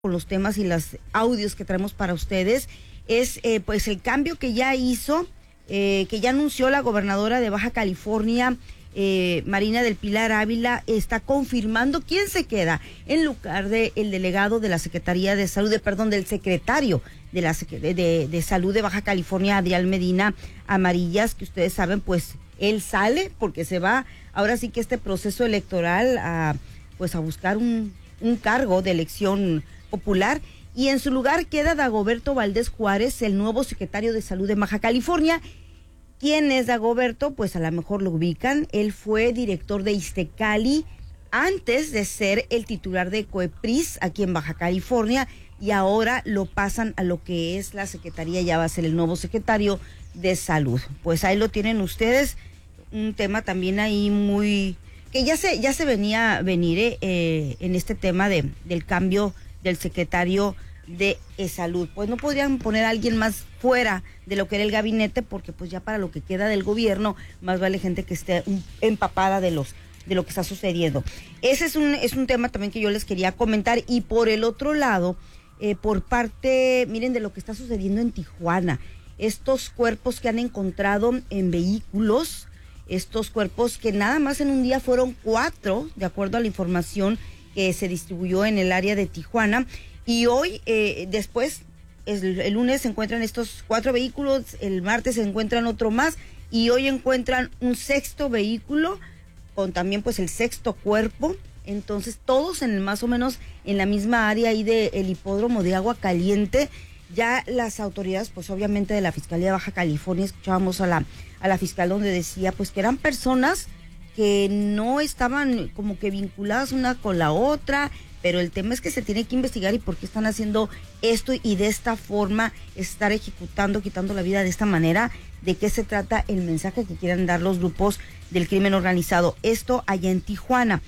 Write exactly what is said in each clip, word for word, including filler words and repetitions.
con los temas y los audios que traemos para ustedes, es eh, pues el cambio que ya hizo, eh, que ya anunció la gobernadora de Baja California, eh, Marina del Pilar Ávila, está confirmando quién se queda en lugar del delegado de la Secretaría de Salud, de, perdón, del secretario de la de, de, de Salud de Baja California, Adrián Medina Amarillas, que ustedes saben, pues él sale porque se va, ahora sí que este proceso electoral, a, pues a buscar un, un cargo de elección popular, y en su lugar queda Dagoberto Valdés Juárez, el nuevo secretario de Salud de Baja California. ¿Quién es Dagoberto? Pues a lo mejor lo ubican. Él fue director de Iztecali antes de ser el titular de COEPRIS aquí en Baja California, y ahora lo pasan a lo que es la secretaría, ya va a ser el nuevo secretario de Salud. Pues ahí lo tienen ustedes, un tema también ahí muy, que ya se, ya se venía venir eh, eh, en este tema de, del cambio del secretario de Salud. Pues no podrían poner a alguien más fuera de lo que era el gabinete, porque pues ya para lo que queda del gobierno, más vale gente que esté empapada de los de lo que está sucediendo. Ese es un, es un tema también que yo les quería comentar. Y por el otro lado, eh, por parte, miren, de lo que está sucediendo en Tijuana, estos cuerpos que han encontrado en vehículos, estos cuerpos que nada más en un día fueron cuatro, de acuerdo a la información que se distribuyó en el área de Tijuana, y hoy, eh, después, el, el lunes se encuentran estos cuatro vehículos, el martes se encuentran otro más, y hoy encuentran un sexto vehículo, con también pues el sexto cuerpo. Entonces todos en más o menos en la misma área ahí del hipódromo de Agua Caliente. Ya las autoridades, pues obviamente de la Fiscalía de Baja California, escuchábamos a la, a la fiscal donde decía pues que eran personas que no estaban como que vinculadas una con la otra, pero el tema es que se tiene que investigar y por qué están haciendo esto y de esta forma, estar ejecutando, quitando la vida de esta manera. ¿De qué se trata el mensaje que quieran dar los grupos del crimen organizado? Esto allá en Tijuana.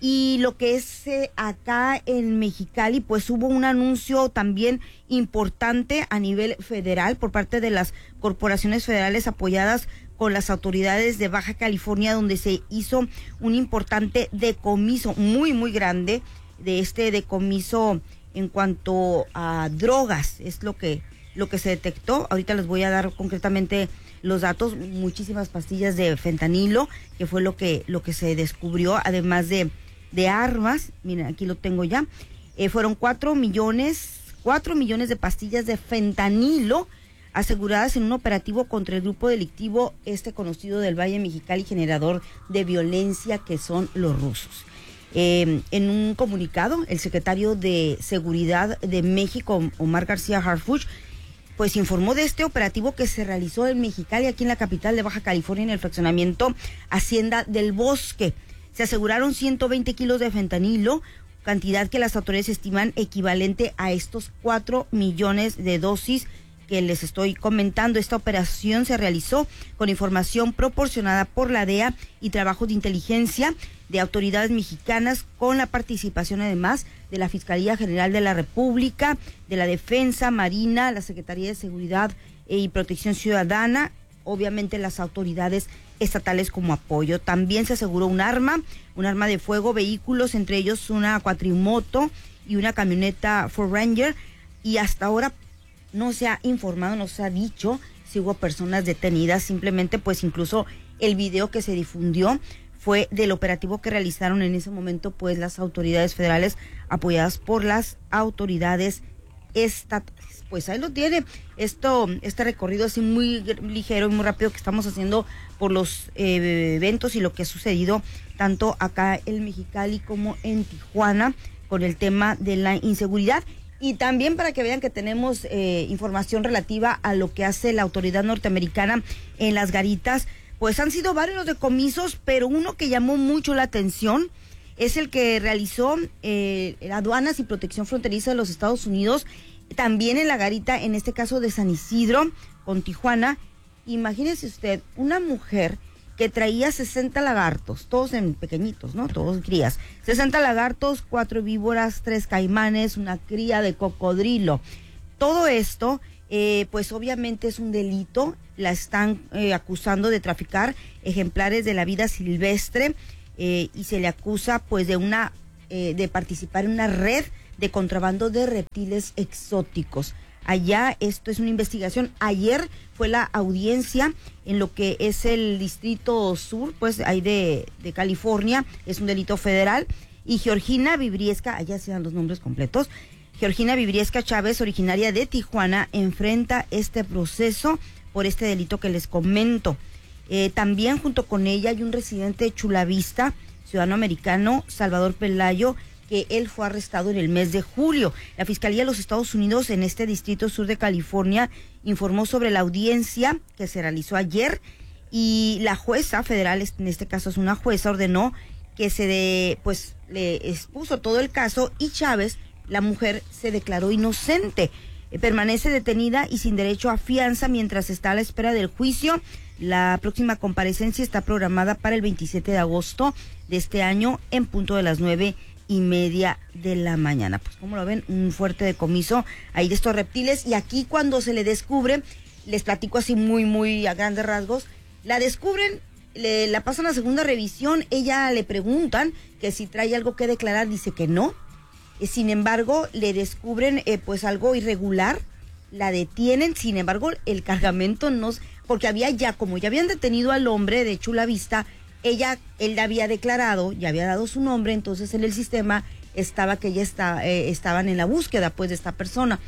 Y lo que es eh, acá en Mexicali, pues hubo un anuncio también importante a nivel federal por parte de las corporaciones federales apoyadas con las autoridades de Baja California, donde se hizo un importante decomiso muy, muy grande de este decomiso en cuanto a drogas. Es lo que, lo que se detectó. Ahorita les voy a dar concretamente los datos. Muchísimas pastillas de fentanilo, que fue lo que, lo que se descubrió, además de, de armas. Miren, aquí lo tengo ya. Eh, fueron cuatro millones, cuatro millones de pastillas de fentanilo aseguradas en un operativo contra el grupo delictivo este conocido del Valle Mexicali, generador de violencia, que son los rusos. Eh, en un comunicado, el secretario de Seguridad de México, Omar García Harfuch, pues informó de este operativo que se realizó en Mexicali, aquí en la capital de Baja California, en el fraccionamiento Hacienda del Bosque. Se aseguraron ciento veinte kilos de fentanilo, cantidad que las autoridades estiman equivalente a estos cuatro millones de dosis que les estoy comentando. Esta operación se realizó con información proporcionada por la D E A y trabajo de inteligencia de autoridades mexicanas, con la participación además de la Fiscalía General de la República, de la Defensa, Marina, la Secretaría de Seguridad y Protección Ciudadana, obviamente las autoridades estatales como apoyo. También se aseguró un arma, un arma de fuego, vehículos, entre ellos una cuatrimoto y una camioneta Ford Ranger, y hasta ahora no se ha informado, no se ha dicho si hubo personas detenidas. Simplemente pues incluso el video que se difundió fue del operativo que realizaron en ese momento pues las autoridades federales apoyadas por las autoridades estatales. Pues ahí lo tiene, esto, este recorrido así muy ligero y muy rápido que estamos haciendo por los eh, eventos y lo que ha sucedido tanto acá en Mexicali como en Tijuana con el tema de la inseguridad. Y también para que vean que tenemos eh, información relativa a lo que hace la autoridad norteamericana en las garitas, pues han sido varios los decomisos, pero uno que llamó mucho la atención es el que realizó eh, Aduanas y Protección Fronteriza de los Estados Unidos, también en la garita, en este caso de San Isidro, con Tijuana. Imagínese usted, una mujer que traía sesenta lagartos, todos en pequeñitos, ¿no? Todos crías. sesenta lagartos, cuatro víboras, tres caimanes, una cría de cocodrilo. Todo esto, eh, pues obviamente es un delito. La están eh, acusando de traficar ejemplares de la vida silvestre eh, y se le acusa pues de una, eh, de participar en una red de contrabando de reptiles exóticos. Allá esto es una investigación. Ayer fue la audiencia en lo que es el Distrito Sur, pues ahí de, de California, es un delito federal. Y Georgina Vibriesca, allá se dan los nombres completos, Georgina Vibriesca Chávez, originaria de Tijuana, enfrenta este proceso por este delito que les comento. Eh, también junto con ella hay un residente de Chula Vista, ciudadano americano, Salvador Pelayo, que él fue arrestado en el mes de julio. La Fiscalía de los Estados Unidos en este Distrito Sur de California informó sobre la audiencia que se realizó ayer y la jueza federal, en este caso es una jueza, ordenó que se de, pues le expuso todo el caso y Chávez, la mujer, se declaró inocente. Eh, permanece detenida y sin derecho a fianza mientras está a la espera del juicio. La próxima comparecencia está programada para el veintisiete de agosto de este año en punto de las nueve y media de la mañana. Pues como lo ven, un fuerte decomiso ahí de estos reptiles. Y aquí cuando se le descubre, les platico así muy, muy a grandes rasgos, la descubren, le, la pasan a segunda revisión, ella le preguntan que si trae algo que declarar, dice que no. Eh, sin embargo, le descubren eh, pues algo irregular, la detienen, sin embargo, el cargamento no, porque había ya, como ya habían detenido al hombre de Chula Vista, ella, él había declarado, ya había dado su nombre, entonces en el sistema estaba que ella está, eh, estaban en la búsqueda pues de esta persona.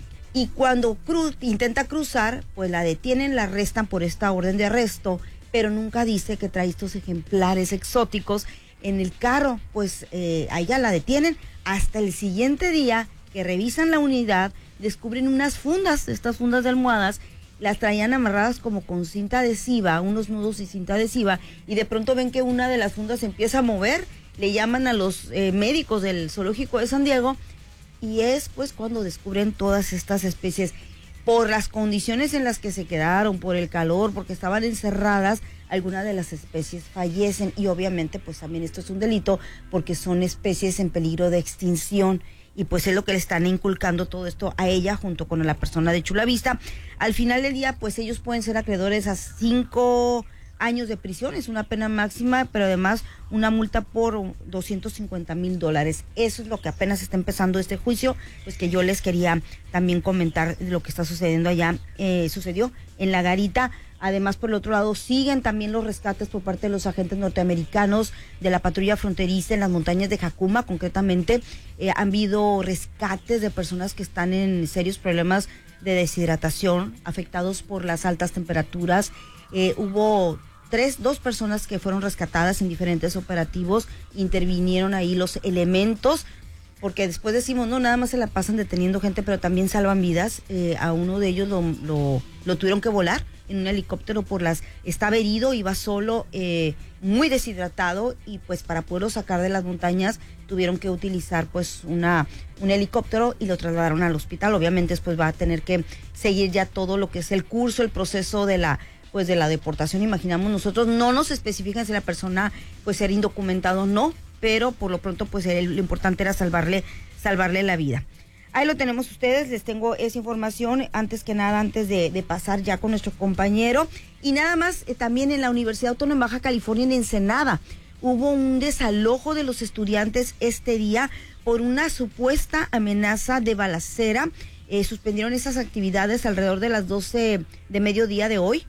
Y cuando cru, intenta cruzar, pues la detienen, la arrestan por esta orden de arresto, pero nunca dice que trae estos ejemplares exóticos en el carro, pues eh, a ella la detienen. Hasta el siguiente día que revisan la unidad, descubren unas fundas, estas fundas de almohadas, las traían amarradas como con cinta adhesiva, unos nudos y cinta adhesiva, y de pronto ven que una de las fundas se empieza a mover, le llaman a los eh, médicos del zoológico de San Diego, y es pues cuando descubren todas estas especies. Por las condiciones en las que se quedaron, por el calor, porque estaban encerradas, algunas de las especies fallecen, y obviamente pues también esto es un delito, porque son especies en peligro de extinción, y pues es lo que le están inculcando todo esto a ella junto con la persona de Chula Vista. Al final del día, pues ellos pueden ser acreedores a cinco años de prisión, es una pena máxima, pero además una multa por doscientos cincuenta mil dólares. Eso es lo que apenas está empezando este juicio, pues que yo les quería también comentar de lo que está sucediendo allá, eh, sucedió en La Garita. Además, por el otro lado, siguen también los rescates por parte de los agentes norteamericanos de la patrulla fronteriza en las montañas de Jacuma. Concretamente, eh, han habido rescates de personas que están en serios problemas de deshidratación, afectados por las altas temperaturas. Eh, hubo tres, dos personas que fueron rescatadas en diferentes operativos, intervinieron ahí los elementos, porque después decimos, no, nada más se la pasan deteniendo gente, pero también salvan vidas. Eh, a uno de ellos lo, lo, lo tuvieron que volar en un helicóptero por las, estaba herido, iba solo, eh, muy deshidratado, y pues para poderlo sacar de las montañas tuvieron que utilizar pues una un helicóptero y lo trasladaron al hospital. Obviamente después va a tener que seguir ya todo lo que es el curso, el proceso de la pues de la deportación. Imaginamos nosotros, no nos especifican si la persona pues era indocumentado o no, pero por lo pronto pues el, lo importante era salvarle salvarle la vida. Ahí lo tenemos ustedes, les tengo esa información antes que nada, antes de, de pasar ya con nuestro compañero. Y nada más, eh, también en la Universidad Autónoma de Baja California, en Ensenada, hubo un desalojo de los estudiantes este día por una supuesta amenaza de balacera. Eh, suspendieron esas actividades alrededor de las doce de mediodía de hoy.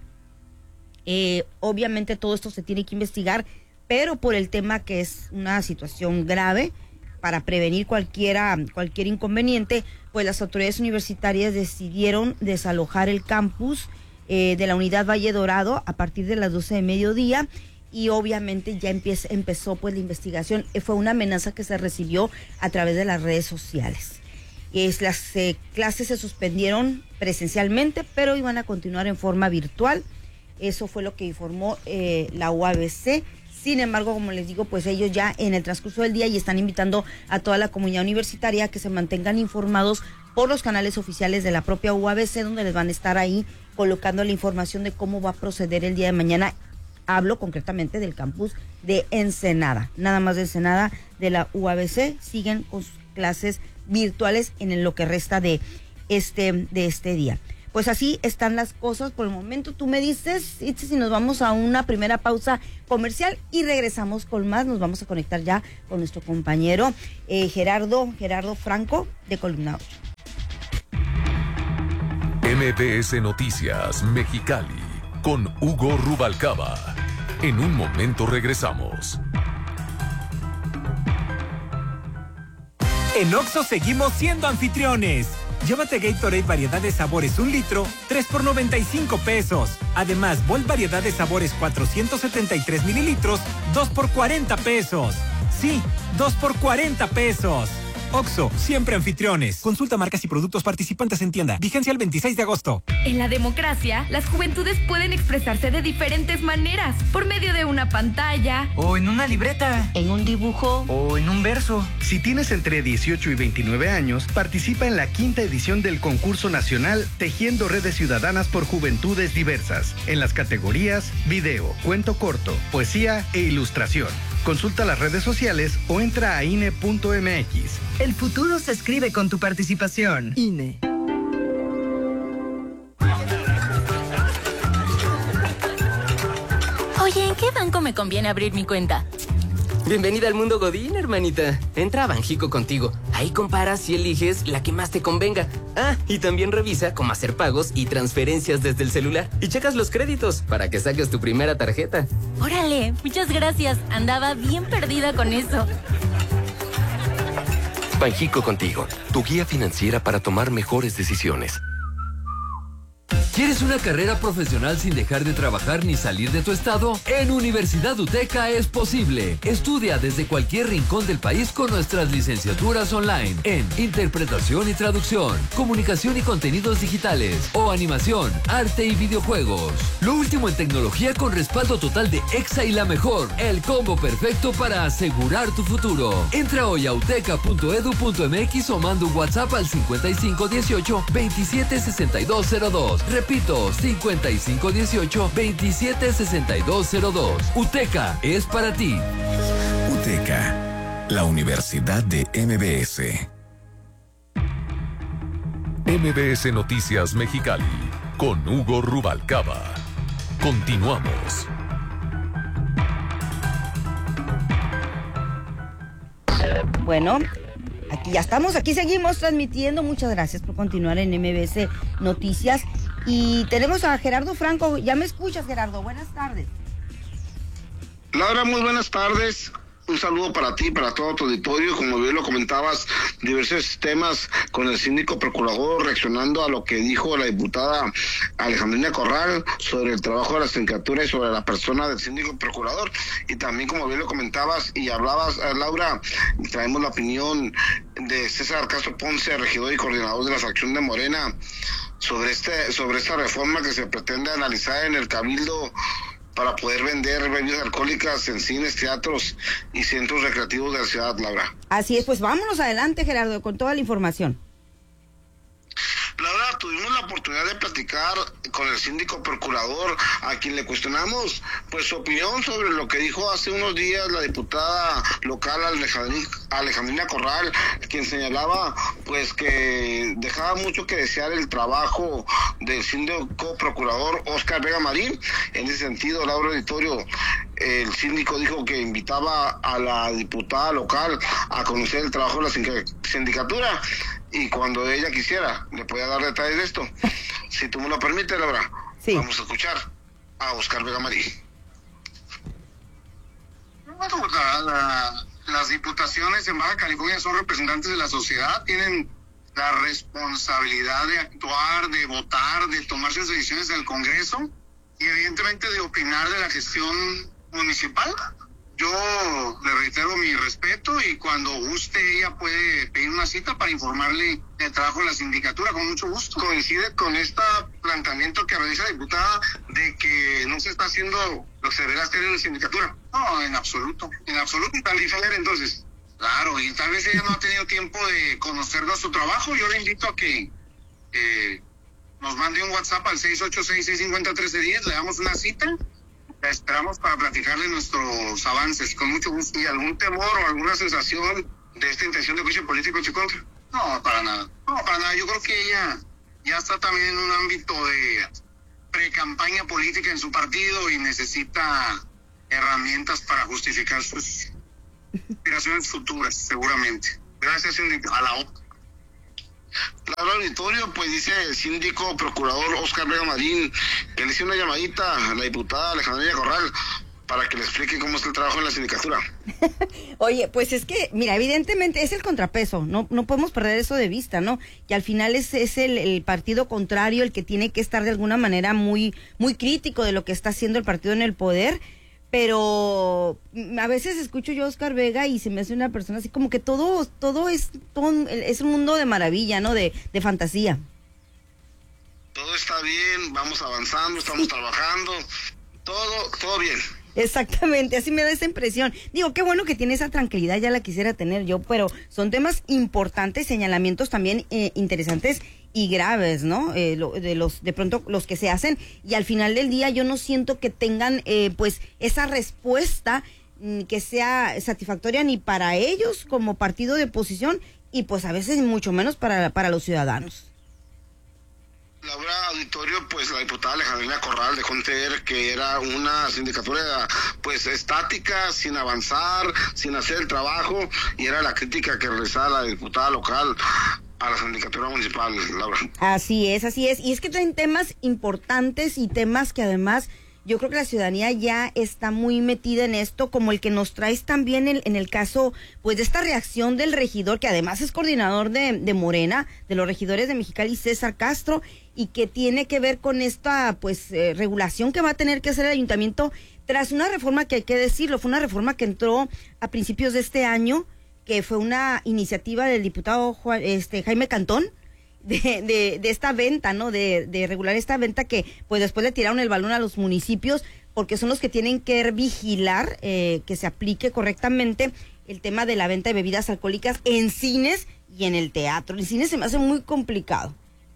Eh, obviamente todo esto se tiene que investigar, pero por el tema que es una situación grave, para prevenir cualquiera, cualquier inconveniente, pues las autoridades universitarias decidieron desalojar el campus eh, de la unidad Valle Dorado a partir de las doce de mediodía, y obviamente ya empieza, empezó pues la investigación. Eh, fue una amenaza que se recibió a través de las redes sociales. Es, las eh, clases se suspendieron presencialmente, pero iban a continuar en forma virtual. Eso fue lo que informó eh, la U A B C. Sin embargo, como les digo, pues ellos ya en el transcurso del día y están invitando a toda la comunidad universitaria que se mantengan informados por los canales oficiales de la propia U A B C, donde les van a estar ahí colocando la información de cómo va a proceder el día de mañana. Hablo concretamente del campus de Ensenada, nada más de Ensenada, de la U A B C. Siguen con sus clases virtuales en lo que resta de este, de este día. pues así están las cosas por el momento. Tú me dices, Itzi, si nos vamos a una primera pausa comercial y regresamos con más. Nos vamos a conectar ya con nuestro compañero eh, Gerardo, Gerardo Franco de Columna ocho. M B S Noticias Mexicali con Hugo Rubalcaba. En un momento regresamos. En Oxxo seguimos siendo anfitriones. Llévate Gatorade variedad de sabores un litro, tres por noventa y cinco pesos. Además, Volt variedad de sabores cuatrocientos setenta y tres mililitros, dos por cuarenta pesos. Sí, dos por cuarenta pesos. Oxxo, siempre anfitriones. Consulta marcas y productos participantes en tienda. Vigencia el veintiséis de agosto. En la democracia, las juventudes pueden expresarse de diferentes maneras. Por medio de una pantalla. O en una libreta. En un dibujo. O en un verso. Si tienes entre dieciocho y veintinueve años, participa en la quinta edición del concurso nacional Tejiendo Redes Ciudadanas por Juventudes Diversas, en las categorías video, cuento corto, poesía e ilustración. Consulta las redes sociales o entra a I N E punto M X. El futuro se escribe con tu participación. I N E. Oye, ¿en qué banco me conviene abrir mi cuenta? Bienvenida al mundo Godín, hermanita. Entra a Banjico Contigo. Ahí comparas y eliges la que más te convenga. Ah, y también revisa cómo hacer pagos y transferencias desde el celular. Y checas los créditos para que saques tu primera tarjeta. Órale, muchas gracias. Andaba bien perdida con eso. Banjico Contigo, tu guía financiera para tomar mejores decisiones. ¿Quieres una carrera profesional sin dejar de trabajar ni salir de tu estado? En Universidad UTECA es posible. Estudia desde cualquier rincón del país con nuestras licenciaturas online en Interpretación y Traducción, Comunicación y Contenidos Digitales o Animación, Arte y Videojuegos. Lo último en tecnología con respaldo total de EXA y la mejor. El combo perfecto para asegurar tu futuro. Entra hoy a uteca punto edu punto m x o manda un WhatsApp al cincuenta y cinco dieciocho veintisiete sesenta y dos cero dos. Repito, cincuenta y cinco dieciocho veintisiete sesenta y dos cero dos. UTECA es para ti. UTECA, la Universidad de M B S. M B S Noticias Mexicali con Hugo Rubalcaba. Continuamos. Bueno, aquí ya estamos, aquí seguimos transmitiendo. Muchas gracias por continuar en M B S Noticias. Y tenemos a Gerardo Franco. ¿Ya me escuchas, Gerardo? Buenas tardes. Laura, muy buenas tardes. Un saludo para ti, para todo tu auditorio. Como bien lo comentabas, diversos temas con el síndico procurador reaccionando a lo que dijo la diputada Alejandrina Corral sobre el trabajo de la sindicatura y sobre la persona del síndico procurador. Y también, como bien lo comentabas y hablabas, Laura, traemos la opinión de César Castro Ponce, regidor y coordinador de la fracción de Morena, sobre este, sobre esta reforma que se pretende analizar en el Cabildo para poder vender bebidas alcohólicas en cines, teatros y centros recreativos de la ciudad, Laura. Así es, pues vámonos adelante, Gerardo, con toda la información. Laura, tuvimos la oportunidad de platicar con el síndico procurador, a quien le cuestionamos pues su opinión sobre lo que dijo hace unos días la diputada local Alejandrina, Alejandrina Corral, quien señalaba pues que dejaba mucho que desear el trabajo del síndico procurador Óscar Vega Marín. En ese sentido, Laura Auditorio, el síndico dijo que invitaba a la diputada local a conocer el trabajo de la sindicatura y cuando ella quisiera le podía dar detalles de esto. Si tú me lo permites, Laura, sí. Vamos a escuchar a Óscar Vega Marín. Bueno, la, la, las diputaciones en Baja California son representantes de la sociedad, tienen la responsabilidad de actuar, de votar, de tomar sus decisiones en el Congreso y evidentemente de opinar de la gestión municipal. Yo le reitero mi respeto y cuando guste ella puede pedir una cita para informarle del trabajo de la sindicatura con mucho gusto. Coincide con este planteamiento que realiza la diputada de que no se está haciendo lo que se debería hacer en la sindicatura. No, en absoluto, en absoluto y tan diferente entonces. Claro, y tal vez ella no ha tenido tiempo de conocer nuestro trabajo. Yo le invito a que eh, nos mande un WhatsApp al seis ocho seis, seis cinco cero, uno tres uno cero, le damos una cita. La esperamos para platicarle nuestros avances, con mucho gusto. ¿Y algún temor o alguna sensación de esta intención de juicio político en su contra? No, para nada. No, para nada. Yo creo que ella ya está también en un ámbito de pre-campaña política en su partido y necesita herramientas para justificar sus aspiraciones futuras, seguramente. Gracias, síndico. A la otra. Claro, auditorio, pues dice el síndico procurador Oscar Vega Marín que le hizo una llamadita a la diputada Alejandrina Corral para que le explique cómo está el trabajo en la sindicatura. Oye, pues es que, mira, evidentemente es el contrapeso, no no podemos perder eso de vista, ¿no? Que al final es, es el, el partido contrario el que tiene que estar de alguna manera muy, muy crítico de lo que está haciendo el partido en el poder, pero a veces escucho yo a Oscar Vega y se me hace una persona así como que todo, todo es, todo es un mundo de maravilla, ¿no? De, de fantasía. Todo está bien, vamos avanzando, estamos trabajando, todo, todo bien. Exactamente, así me da esa impresión. Digo, qué bueno que tiene esa tranquilidad, ya la quisiera tener yo, pero son temas importantes, señalamientos también eh, interesantes y graves, ¿no? Eh, lo, de los de pronto los que se hacen, y al final del día yo no siento que tengan eh, pues esa respuesta mm, que sea satisfactoria ni para ellos como partido de oposición y pues a veces mucho menos para, para los ciudadanos. Laura, auditorio, pues la diputada Alejandrina Corral dejó entender que era una sindicatura pues estática, sin avanzar, sin hacer el trabajo, y era la crítica que realizaba la diputada local a la sindicatura municipal, Laura. Así es, así es, y es que traen temas importantes y temas que además yo creo que la ciudadanía ya está muy metida en esto, como el que nos traes también en, en el caso, pues, de esta reacción del regidor, que además es coordinador de, de Morena, de los regidores de Mexicali, César Castro, y que tiene que ver con esta, pues, eh, regulación que va a tener que hacer el ayuntamiento tras una reforma que hay que decirlo, fue una reforma que entró a principios de este año, que fue una iniciativa del diputado Juan, este, Jaime Cantón, De, de, de esta venta, ¿no? De, de regular esta venta que, pues, después le tiraron el balón a los municipios, porque son los que tienen que vigilar eh, que se aplique correctamente el tema de la venta de bebidas alcohólicas en cines y en el teatro. En cines se me hace muy complicado.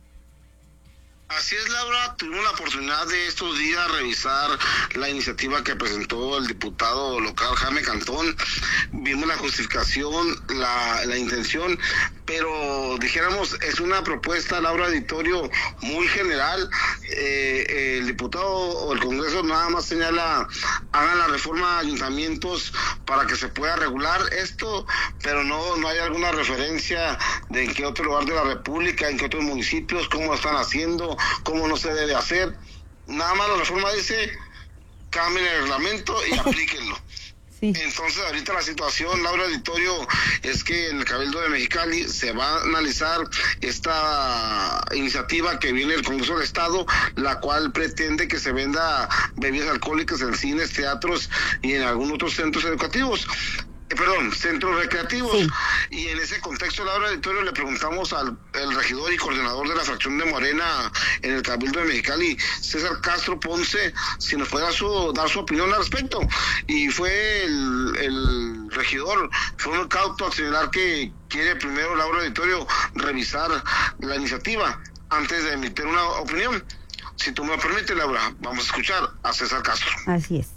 Así es, Laura, tuvimos la oportunidad de estos días revisar la iniciativa que presentó el diputado local Jaime Cantón, vimos la justificación, la, la intención, pero dijéramos, es una propuesta, Laura, auditorio, muy general. Eh, el diputado o el Congreso nada más señala, hagan la reforma a ayuntamientos para que se pueda regular esto, pero no, no hay alguna referencia de en qué otro lugar de la República, en qué otros municipios, cómo lo están haciendo, cómo no se debe hacer. Nada más la reforma dice, cambien el reglamento y aplíquenlo. Sí. Entonces ahorita la situación, Laura, auditorio, es que en el Cabildo de Mexicali se va a analizar esta iniciativa que viene del Congreso del Estado, la cual pretende que se venda bebidas alcohólicas en cines, teatros y en algunos otros centros educativos. Perdón, centros recreativos. Sí. Y en ese contexto, Laura, auditorio, le preguntamos al el regidor y coordinador de la fracción de Morena en el Cabildo de Mexicali, César Castro Ponce, si nos puede dar su, dar su opinión al respecto. Y fue el, el regidor, fue muy cauto a señalar que quiere primero, Laura, auditorio, revisar la iniciativa antes de emitir una opinión. Si tú me lo permites, Laura, vamos a escuchar a César Castro. Así es.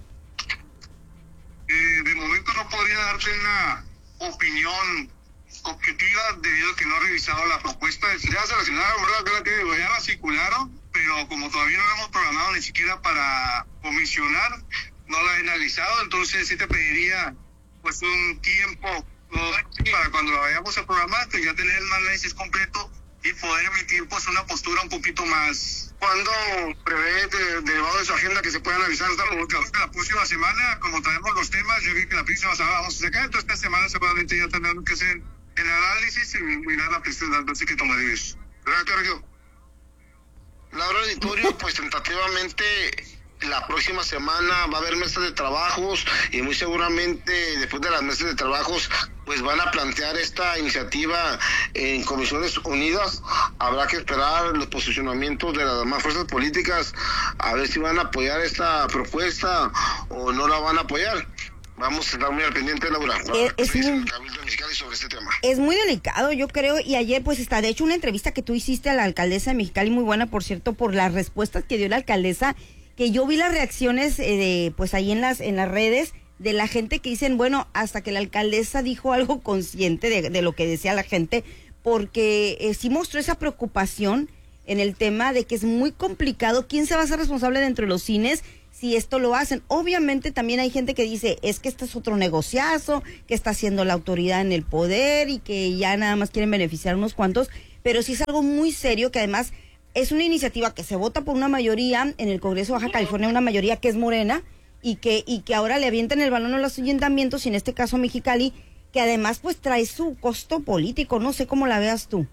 Eh, de momento no podría darte una opinión objetiva debido a que no he revisado la propuesta. Ya se la señora, ¿verdad? Que ya la circularon, pero como todavía no la hemos programado ni siquiera para comisionar, no la he analizado, entonces sí te pediría pues un tiempo para cuando la vayamos a programar, pues ya tener el análisis completo y poder emitir pues una postura un poquito más. ¿Cuándo prevé, de, derivado de su agenda, que se pueda analizar esta propuesta? La próxima semana, como traemos los temas, yo vi que la próxima semana vamos a sacar, entonces esta semana seguramente ya tendrán que hacer el análisis y mirar la postura, entonces que tomaré eso. Gracias, Sergio. Laura, auditorio, pues tentativamente la próxima semana va a haber mesas de trabajos y muy seguramente después de las mesas de trabajos pues van a plantear esta iniciativa en Comisiones Unidas. Habrá que esperar los posicionamientos de las demás fuerzas políticas a ver si van a apoyar esta propuesta o no la van a apoyar. Vamos a estar muy al pendiente, Laura. Eh, es, muy, sobre este tema. Es muy delicado, yo creo, y ayer pues está, de hecho, una entrevista que tú hiciste a la alcaldesa de Mexicali, muy buena, por cierto, por las respuestas que dio la alcaldesa, que yo vi las reacciones eh, de, pues ahí en las en las redes de la gente que dicen, bueno, hasta que la alcaldesa dijo algo consciente de, de lo que decía la gente, porque eh, sí mostró esa preocupación en el tema de que es muy complicado quién se va a hacer responsable dentro de los cines si esto lo hacen. Obviamente también hay gente que dice, es que este es otro negociazo, que está haciendo la autoridad en el poder y que ya nada más quieren beneficiar a unos cuantos, pero sí es algo muy serio, que además es una iniciativa que se vota por una mayoría en el Congreso de Baja California, una mayoría que es Morena, y que, y que ahora le avientan el balón a los ayuntamientos, y en este caso a Mexicali, que además pues trae su costo político. No sé cómo la veas tú.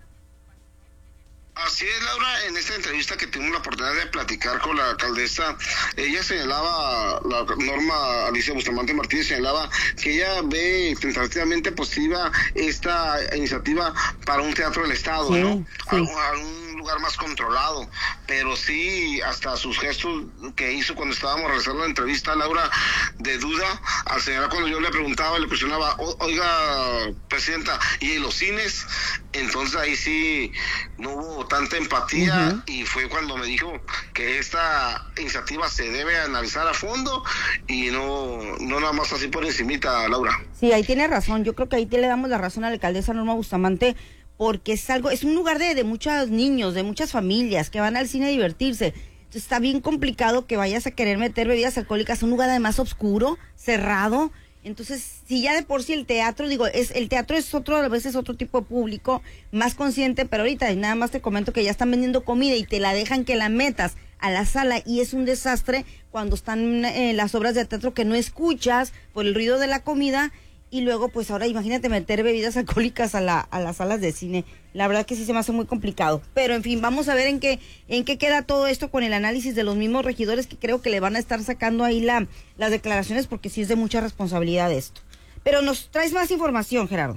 Así es, Laura. En esta entrevista que tuvimos la oportunidad de platicar con la alcaldesa, ella señalaba, la Norma Alicia Bustamante Martínez señalaba que ella ve tentativamente positiva esta iniciativa para un teatro del Estado, sí, ¿no? Sí. A, a un lugar más controlado, pero sí, hasta sus gestos que hizo cuando estábamos realizando la entrevista, Laura, de duda, al señalar cuando yo le preguntaba, le cuestionaba, oiga, presidenta, ¿y en los cines? Entonces ahí sí no hubo tanta empatía, uh-huh. y fue cuando me dijo que esta iniciativa se debe analizar a fondo y no, no nada más así por encimita, Laura. Sí, ahí tiene razón. Yo creo que ahí le damos la razón a la alcaldesa Norma Bustamante, porque es algo, es un lugar de, de muchos niños, de muchas familias que van al cine a divertirse. Entonces está bien complicado que vayas a querer meter bebidas alcohólicas a un lugar además oscuro, cerrado. Entonces, si ya de por sí el teatro, digo, es el teatro es otro, a veces otro tipo de público, más consciente, pero ahorita nada más te comento que ya están vendiendo comida y te la dejan que la metas a la sala, y es un desastre cuando están eh, las obras de teatro que no escuchas por el ruido de la comida. Y luego, pues ahora imagínate meter bebidas alcohólicas a la a las salas de cine. La verdad que sí se me hace muy complicado. Pero en fin, vamos a ver en qué en qué queda todo esto con el análisis de los mismos regidores, que creo que le van a estar sacando ahí la las declaraciones, porque sí es de mucha responsabilidad esto. Pero nos traes más información, Gerardo.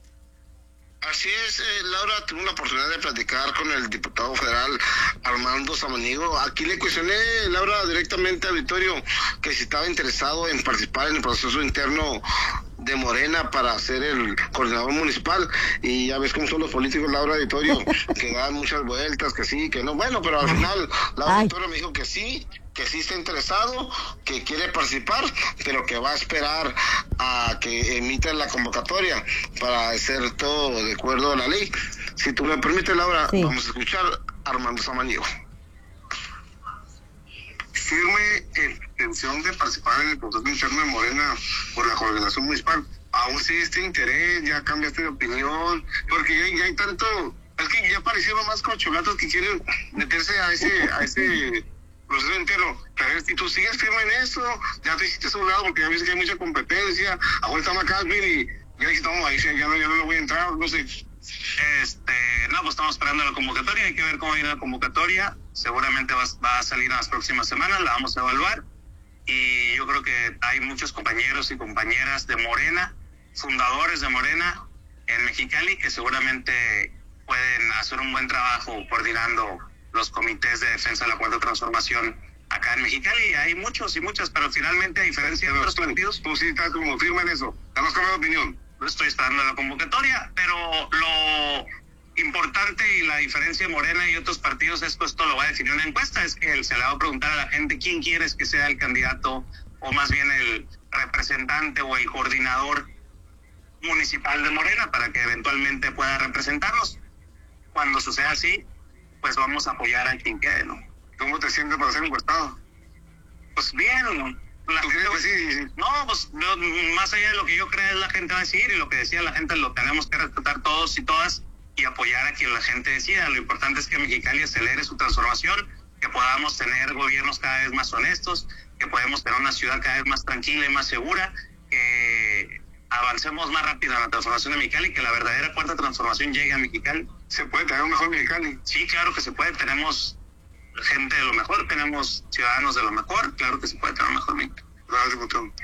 Así es, eh, Laura, tuve la oportunidad de platicar con el diputado federal Armando Samaniego. Aquí le cuestioné, Laura, directamente al auditorio que si estaba interesado en participar en el proceso interno de Morena para ser el coordinador municipal, y ya ves cómo son los políticos, Laura, auditorio, que dan muchas vueltas, que sí, que no, bueno, pero al final la auditorio me dijo que sí, que sí está interesado, que quiere participar, pero que va a esperar a que emitan la convocatoria para hacer todo de acuerdo a la ley. Si tú me permites, Laura, sí. Vamos a escuchar a Armando Samaniego. Firme intención de participar en el proceso interno de Morena por la coordinación municipal. Aún sí este interés, ya cambiaste de opinión, porque ya, ya hay tanto, es que ya parecieron más corcholatos que quieren meterse a ese, a ese proceso interno. Pero si tú sigues firme en eso, ya te hiciste a un lado, porque ya ves que hay mucha competencia, ahorita está McCaslin y ya dijiste, no, ahí ya no, ya no le voy a entrar, no sé. Este, no, pues estamos esperando la convocatoria, hay que ver cómo viene la convocatoria, seguramente va, va a salir en las próximas semanas, la vamos a evaluar, y yo creo que hay muchos compañeros y compañeras de Morena, fundadores de Morena en Mexicali, que seguramente pueden hacer un buen trabajo coordinando los comités de defensa de la cuarta transformación acá en Mexicali. Hay muchos y muchas, pero finalmente, a diferencia de otros partidos, tú sí estás como firme en eso, ¿estás cambiando de opinión? Estoy esperando la convocatoria, pero lo importante y la diferencia de Morena y otros partidos es que esto lo va a definir una encuesta, es que se le va a preguntar a la gente quién quieres que sea el candidato, o más bien el representante o el coordinador municipal de Morena, para que eventualmente pueda representarlos. Cuando suceda así, pues vamos a apoyar a quien quede, ¿no? ¿Cómo te sientes para ser encuestado? Pues bien, ¿no? La gente, sí, sí, sí. No, pues no, más allá de lo que yo creo, la gente va a decir, y lo que decía la gente lo tenemos que respetar todos y todas y apoyar a quien la gente decida. Lo importante es que Mexicali acelere su transformación, que podamos tener gobiernos cada vez más honestos, que podamos tener una ciudad cada vez más tranquila y más segura, que avancemos más rápido en la transformación de Mexicali, y que la verdadera cuarta transformación llegue a Mexicali. ¿Se puede tener un mejor Mexicali? Sí, claro que se puede. Tenemos gente de lo mejor, tenemos ciudadanos de lo mejor, claro que se puede tener mejor México. Gracias, Gutón.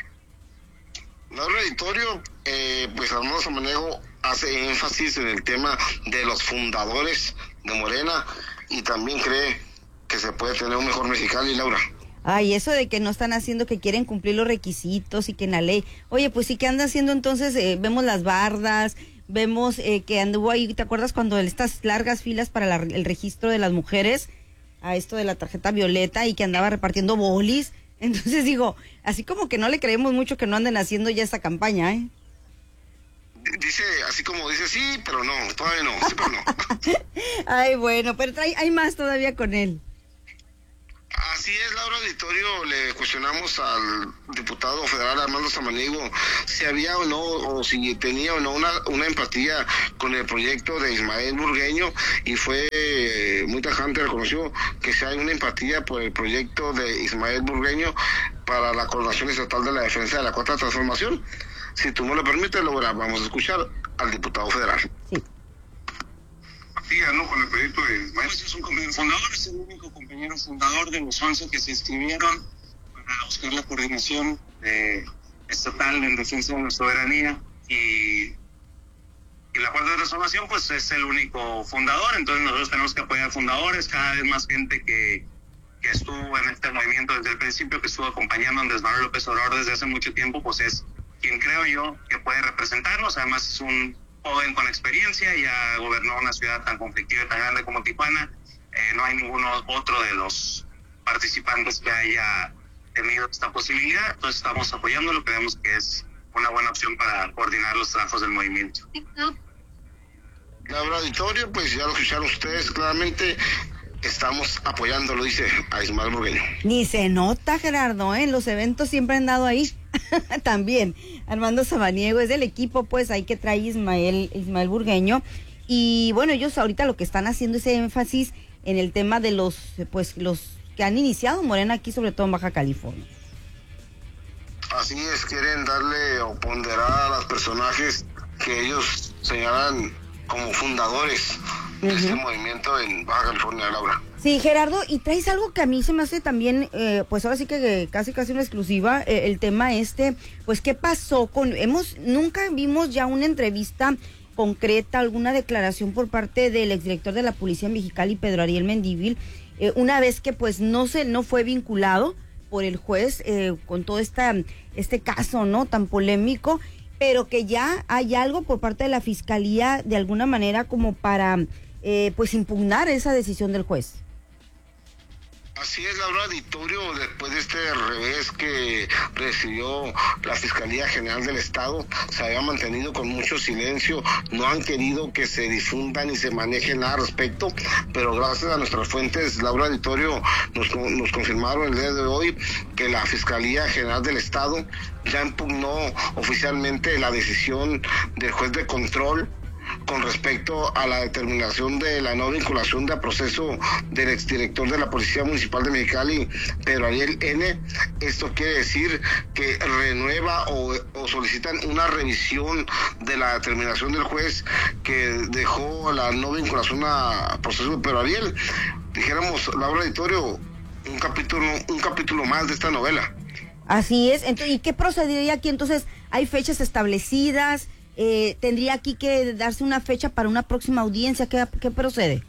Laura, auditorio, eh, pues Armando Samaniego hace énfasis en el tema de los fundadores de Morena y también cree que se puede tener un mejor Mexicali, Laura. Ay, eso de que no están haciendo, que quieren cumplir los requisitos y que en la ley, oye, pues sí, ¿qué anda haciendo entonces? Eh, vemos las bardas, vemos eh, que anduvo ahí, ¿te acuerdas cuando estas largas filas para la, el registro de las mujeres? A esto de la tarjeta violeta, y que andaba repartiendo bolis. Entonces digo, así como que no le creemos mucho que no anden haciendo ya esta campaña, ¿eh? dice, así como dice sí, pero no, todavía no, sí, pero no. Ay, bueno, pero trae, hay más todavía con él. Así es, Laura Auditorio, le cuestionamos al diputado federal Armando Samaniego si había o no, o si tenía o no una, una empatía con el proyecto de Ismael Burgueño, y fue eh, muy tajante, reconoció que si hay una empatía por el proyecto de Ismael Burgueño para la Coordinación Estatal de la Defensa de la Cuarta Transformación. Si tú me lo permites, Laura, vamos a escuchar al diputado federal. Sí. ¿no? Con el proyecto de Ismael. Pues es un compañero fundador, es el único compañero fundador de los once que se inscribieron para buscar la coordinación eh, estatal en defensa de la soberanía, y, y la Cuarta Transformación pues es el único fundador. Entonces nosotros tenemos que apoyar fundadores, cada vez más gente que, que estuvo en este movimiento desde el principio, que estuvo acompañando a Andrés Manuel López Obrador desde hace mucho tiempo, pues es quien creo yo que puede representarnos. Además es un joven con experiencia, ya gobernó una ciudad tan conflictiva y tan grande como Tijuana. Eh, no hay ninguno otro de los participantes que haya tenido esta posibilidad, entonces estamos apoyándolo, creemos que es una buena opción para coordinar los trabajos del movimiento. Laura Auditorio, pues ya lo escucharon ustedes, claramente estamos apoyándolo, dice a Ismael Burgueño. Ni se nota, Gerardo, ¿eh? Los eventos siempre han dado ahí. También Armando Samaniego es del equipo, pues ahí que trae Ismael, Ismael Burgueño. Y bueno, ellos ahorita lo que están haciendo es énfasis en el tema de los, pues los que han iniciado Morena aquí, sobre todo en Baja California. Así es, quieren darle o ponderar a los personajes que ellos señalan como fundadores de uh-huh. este movimiento en Baja California, Laura. Sí, Gerardo, y traes algo que a mí se me hace también, eh, pues ahora sí que eh, casi casi una exclusiva, eh, el tema este, pues qué pasó con, hemos, nunca vimos ya una entrevista concreta, alguna declaración por parte del exdirector de la Policía en Mexicali, Pedro Ariel Mendívil, eh, una vez que pues no se, no fue vinculado por el juez eh, con todo esta, este caso, ¿no?, tan polémico, pero que ya hay algo por parte de la Fiscalía de alguna manera como para, eh, pues impugnar esa decisión del juez. Así es, Laura Auditorio, después de este revés que recibió la Fiscalía General del Estado, se había mantenido con mucho silencio, no han querido que se difunda ni se maneje nada al respecto, pero gracias a nuestras fuentes, Laura Auditorio, nos, nos confirmaron el día de hoy que la Fiscalía General del Estado ya impugnó oficialmente la decisión del juez de control con respecto a la determinación de la no vinculación de proceso del exdirector de la Policía Municipal de Mexicali, Pedro Ariel N. Esto quiere decir que renueva o, o solicitan una revisión de la determinación del juez que dejó la no vinculación a proceso de Pedro Ariel. Dijéramos, Laura Auditorio, un capítulo, un capítulo más de esta novela. Así es. Entonces, ¿y qué procedería aquí? Entonces, ¿hay fechas establecidas? Eh, ¿Tendría aquí que darse una fecha para una próxima audiencia? ¿Qué, qué procede?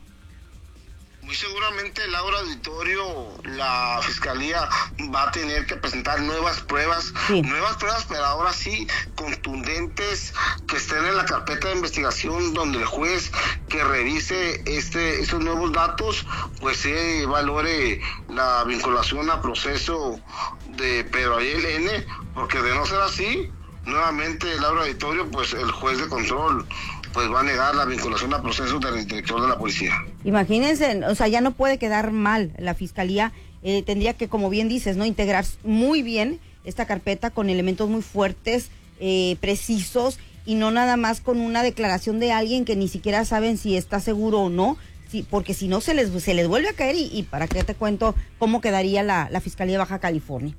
Muy seguramente, Laura Auditorio, la Fiscalía va a tener que presentar nuevas pruebas, sí. nuevas pruebas, pero ahora sí contundentes, que estén en la carpeta de investigación, donde el juez que revise este estos nuevos datos, pues se valore la vinculación a proceso de Pedro Ariel N., porque de no ser así, nuevamente, Laura Auditorio, pues el juez de control pues va a negar la vinculación a procesos del director de la policía. Imagínense, o sea, ya no puede quedar mal la Fiscalía, eh, tendría que, como bien dices, no integrar muy bien esta carpeta con elementos muy fuertes, eh, precisos, y no nada más con una declaración de alguien que ni siquiera saben si está seguro o no, sí, porque si no se les, se les vuelve a caer, y, y para qué te cuento cómo quedaría la, la Fiscalía de Baja California.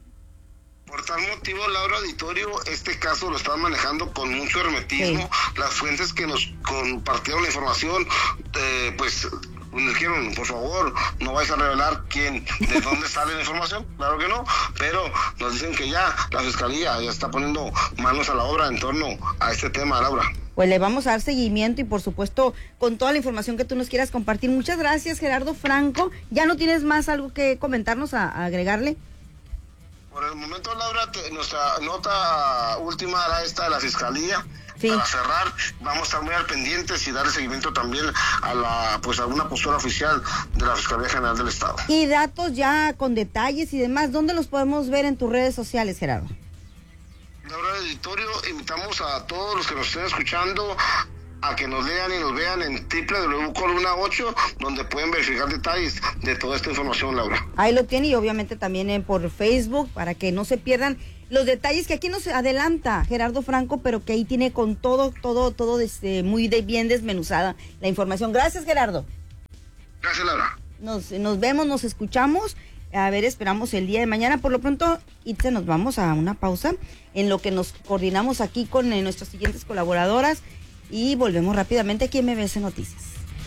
Por tal motivo, Laura Auditorio, este caso lo están manejando con mucho hermetismo. Sí. Las fuentes que nos compartieron la información, eh, pues nos dijeron, por favor, no vais a revelar quién, de dónde sale la información, claro que no, pero nos dicen que ya la Fiscalía ya está poniendo manos a la obra en torno a este tema, Laura. Pues le vamos a dar seguimiento y por supuesto con toda la información que tú nos quieras compartir. Muchas gracias, Gerardo Franco. ¿Ya no tienes más algo que comentarnos, a, a agregarle? Por el momento, Laura, te, nuestra nota última era esta de la Fiscalía. Sí. Para cerrar, vamos a estar muy al pendientes y darle seguimiento también a la, pues a una postura oficial de la Fiscalía General del Estado. Y datos ya con detalles y demás, ¿dónde los podemos ver en tus redes sociales, Gerardo? Laura auditorio, invitamos a todos los que nos estén escuchando a que nos lean y nos vean en doble u doble u doble u punto columna ocho, donde pueden verificar detalles de toda esta información, Laura. Ahí lo tiene, y obviamente también eh, por Facebook, para que no se pierdan los detalles que aquí nos adelanta Gerardo Franco, pero que ahí tiene con todo, todo, todo desde muy de bien desmenuzada la información. Gracias, Gerardo. Gracias, Laura. Nos, nos vemos, nos escuchamos. A ver, esperamos el día de mañana. Por lo pronto, Itze, nos vamos a una pausa en lo que nos coordinamos aquí con eh, nuestras siguientes colaboradoras. Y volvemos rápidamente aquí en M B S Noticias.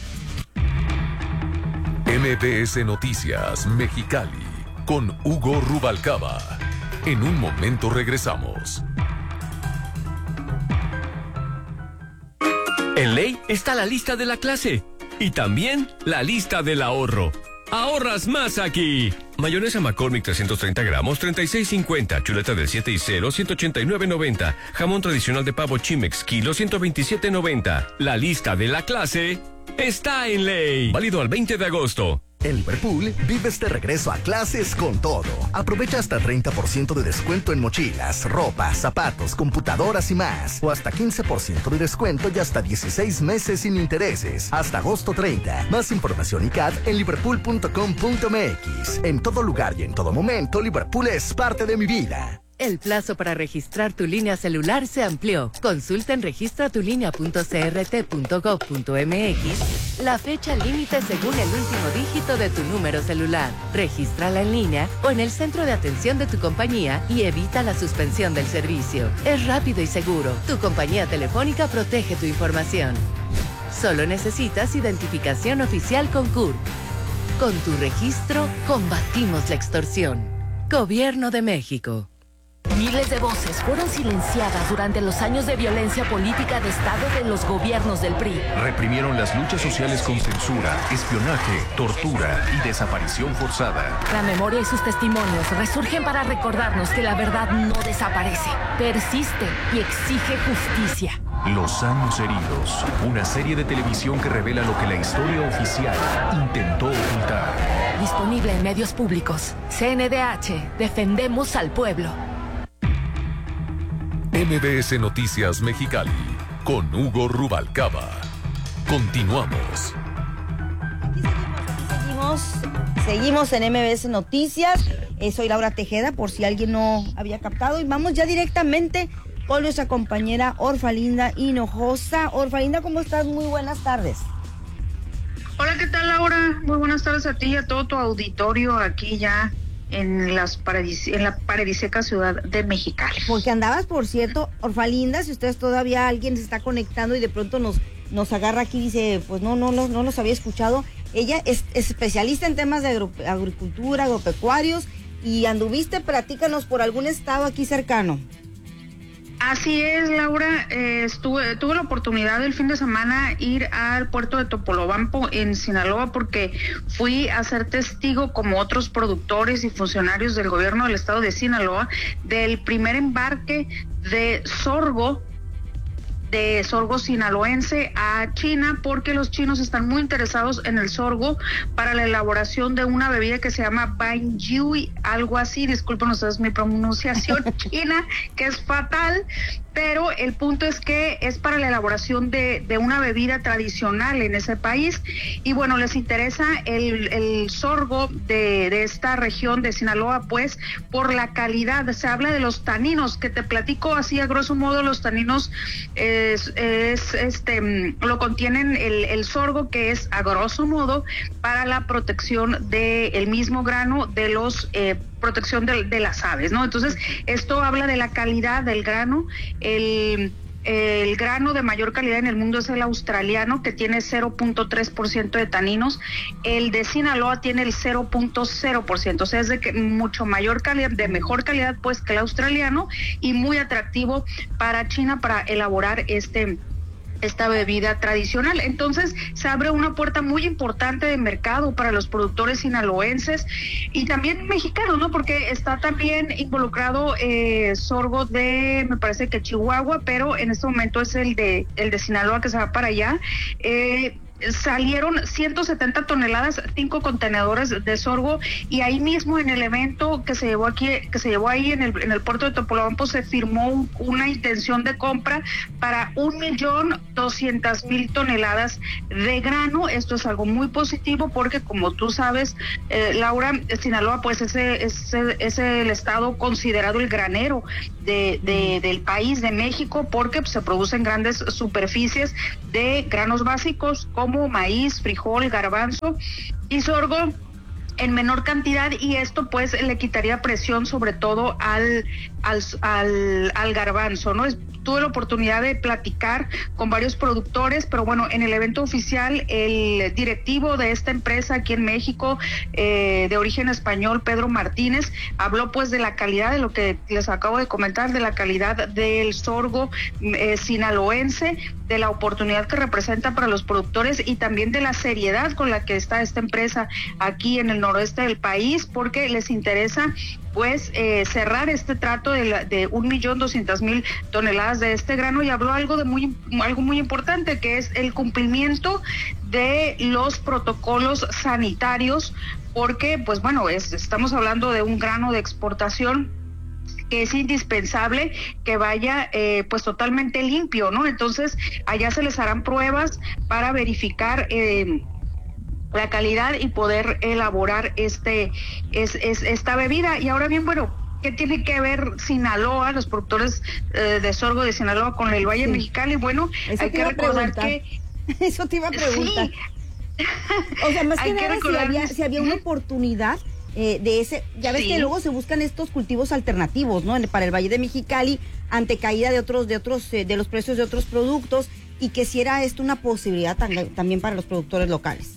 M B S Noticias Mexicali con Hugo Rubalcaba. En un momento regresamos. En Ley está la lista de la clase y también la lista del ahorro. ¡Ahorras más aquí! Mayonesa McCormick trescientos treinta gramos, treinta y seis cincuenta. Chuleta del siete y cero, ciento ochenta y nueve noventa. Jamón tradicional de pavo Chimex, kilo, ciento veintisiete noventa. La lista de la clase está en Ley. Válido al veinte de agosto. En Liverpool, vives de regreso a clases con todo. Aprovecha hasta treinta por ciento de descuento en mochilas, ropa, zapatos, computadoras y más. O hasta quince por ciento de descuento y hasta dieciséis meses sin intereses. Hasta agosto treinta. Más información y C A D en liverpool punto com punto m x. En todo lugar y en todo momento, Liverpool es parte de mi vida. El plazo para registrar tu línea celular se amplió. Consulta en registra tu línea punto c r t punto gov punto m x la fecha límite según el último dígito de tu número celular. Regístrala en línea o en el centro de atención de tu compañía y evita la suspensión del servicio. Es rápido y seguro. Tu compañía telefónica protege tu información. Solo necesitas identificación oficial con C U R. Con tu registro, combatimos la extorsión. Gobierno de México. Miles de voces fueron silenciadas durante los años de violencia política de Estado de los gobiernos del P R I. Reprimieron las luchas sociales con censura, espionaje, tortura y desaparición forzada. La memoria y sus testimonios resurgen para recordarnos que la verdad no desaparece, persiste y exige justicia. Los años heridos, una serie de televisión que revela lo que la historia oficial intentó ocultar. Disponible en medios públicos. C N D H, defendemos al pueblo. M B S Noticias Mexicali con Hugo Rubalcaba. Continuamos. Aquí seguimos, seguimos, seguimos en M B S Noticias. Eh, soy Laura Tejeda, por si alguien no había captado. Y vamos ya directamente con nuestra compañera Orfalinda Hinojosa. Orfalinda, ¿cómo estás? Muy buenas tardes. Hola, ¿qué tal, Laura? Muy buenas tardes a ti y a todo tu auditorio aquí ya en las paradis- en la paradisíaca ciudad de Mexicali. Porque andabas, por cierto, Orfalinda, si ustedes todavía alguien se está conectando y de pronto nos, nos agarra aquí y dice, pues no, no, no, no los había escuchado. Ella es, es especialista en temas de agro- agricultura, agropecuarios, y anduviste, platícanos por algún estado aquí cercano. Así es, Laura, eh, estuve, tuve la oportunidad el fin de semana ir al puerto de Topolobampo en Sinaloa porque fui a ser testigo, como otros productores y funcionarios del gobierno del estado de Sinaloa, del primer embarque de sorgo de sorgo sinaloense a China, porque los chinos están muy interesados en el sorgo para la elaboración de una bebida que se llama Baijiu, algo así, disculpen ustedes mi pronunciación china, que es fatal, pero el punto es que es para la elaboración de, de una bebida tradicional en ese país, y bueno, les interesa el, el sorgo de, de esta región de Sinaloa, pues, por la calidad. Se habla de los taninos, que te platico así a grosso modo. Los taninos es, es este lo contienen el, el sorgo, que es a grosso modo para la protección del mismo grano, de los eh, protección de, de las aves, ¿no? Entonces, esto habla de la calidad del grano. El, el grano de mayor calidad en el mundo es el australiano, que tiene cero punto tres por ciento de taninos. El de Sinaloa tiene el cero punto cero por ciento, o sea, es de que mucho mayor calidad, de mejor calidad, pues, que el australiano, y muy atractivo para China para elaborar este esta bebida tradicional. Entonces se abre una puerta muy importante de mercado para los productores sinaloenses y también mexicanos, ¿no? Porque está también involucrado eh, sorgo de, me parece que Chihuahua, pero en este momento es el de el de Sinaloa, que se va para allá. Eh, salieron ciento setenta toneladas, cinco contenedores de sorgo, y ahí mismo en el evento que se llevó aquí, que se llevó ahí en el, en el puerto de Topolobampo, se firmó un, una intención de compra para un millón doscientas mil toneladas de grano. Esto es algo muy positivo porque, como tú sabes, eh, Laura, Sinaloa pues ese, ese, es el estado considerado el granero de, de, del país, de México, porque pues, se producen grandes superficies de granos básicos como maíz, frijol, garbanzo y sorgo en menor cantidad, y esto pues le quitaría presión sobre todo al al, al, al garbanzo, ¿no? Tuve la oportunidad de platicar con varios productores, pero bueno, en el evento oficial el directivo de esta empresa aquí en México, eh, de origen español, Pedro Martínez, habló pues de la calidad, de lo que les acabo de comentar, de la calidad del sorgo eh, sinaloense, de la oportunidad que representa para los productores y también de la seriedad con la que está esta empresa aquí en el noroeste del país, porque les interesa pues eh, cerrar este trato de, la, de un millón doscientas mil toneladas de este grano, y habló algo de muy algo muy importante, que es el cumplimiento de los protocolos sanitarios, porque pues bueno, es, estamos hablando de un grano de exportación que es indispensable que vaya eh, pues totalmente limpio, ¿no? Entonces allá se les harán pruebas para verificar eh, la calidad y poder elaborar este es, es esta bebida. Y ahora bien, bueno, ¿qué tiene que ver Sinaloa, los productores eh, de sorgo de Sinaloa, con el Valle sí. Mexicali? Bueno, eso hay que recordar que eso te iba a preguntar. Sí. O sea, más que nada si había, si había una oportunidad eh, de ese, ya ves sí. que luego se buscan estos cultivos alternativos, ¿no? Para el Valle de Mexicali, ante caída de otros, de otros, eh, de los precios de otros productos, y que si era esto una posibilidad tam- también para los productores locales.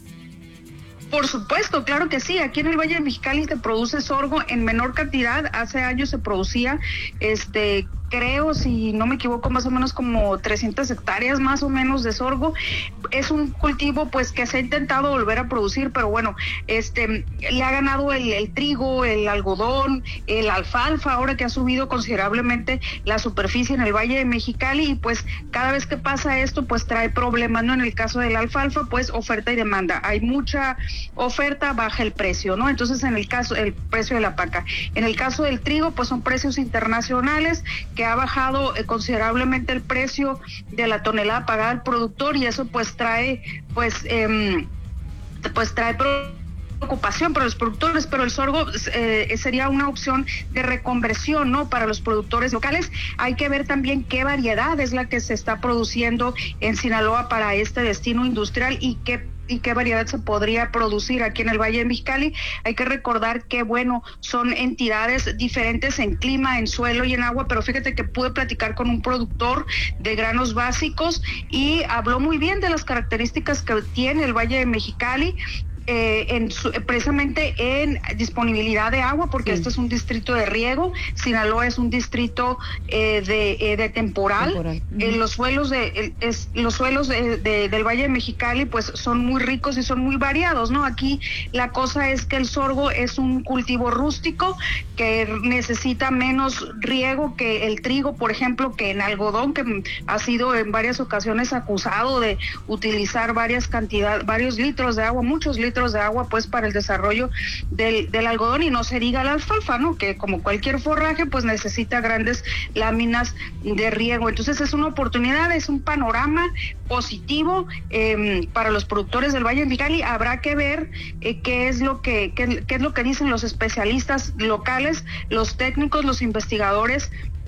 Por supuesto, claro que sí. Aquí en el Valle de Mexicali se produce sorgo en menor cantidad. Hace años se producía, este, creo, si no me equivoco, más o menos como trescientas hectáreas más o menos de sorgo. Es un cultivo pues que se ha intentado volver a producir, pero bueno, este, le ha ganado el, el trigo, el algodón, el alfalfa, ahora que ha subido considerablemente la superficie en el Valle de Mexicali, y pues cada vez que pasa esto pues trae problemas, ¿no? En el caso del alfalfa, pues oferta y demanda. Hay mucha oferta, baja el precio, ¿no? Entonces en el caso, el precio de la paca. En el caso del trigo, pues son precios internacionales, que ha bajado eh, considerablemente el precio de la tonelada pagada al productor, y eso pues trae, pues, eh, pues trae preocupación para los productores, pero el sorgo eh, sería una opción de reconversión, ¿no? Para los productores locales. Hay que ver también qué variedad es la que se está produciendo en Sinaloa para este destino industrial, y qué y qué variedad se podría producir aquí en el Valle de Mexicali. Hay que recordar que, bueno, son entidades diferentes en clima, en suelo y en agua, pero fíjate que pude platicar con un productor de granos básicos y habló muy bien de las características que tiene el Valle de Mexicali, Eh, en su, precisamente en disponibilidad de agua, porque sí. Este es un distrito de riego. Sinaloa es un distrito eh, de, eh, de temporal, temporal. Uh-huh. Eh, los suelos de el, es, los suelos de, de, del Valle de Mexicali pues son muy ricos y son muy variados, ¿no? Aquí la cosa es que el sorgo es un cultivo rústico que necesita menos riego que el trigo, por ejemplo, que en algodón, que ha sido en varias ocasiones acusado de utilizar varias cantidades, varios litros de agua, muchos litros de agua pues para el desarrollo del, del algodón, y no se diga la alfalfa, ¿no? Que como cualquier forraje pues necesita grandes láminas de riego. Entonces es una oportunidad, es un panorama positivo eh, para los productores del Valle de Mexicali. Habrá que ver eh, qué es lo que qué, qué es lo que dicen los especialistas locales, los técnicos, los investigadores,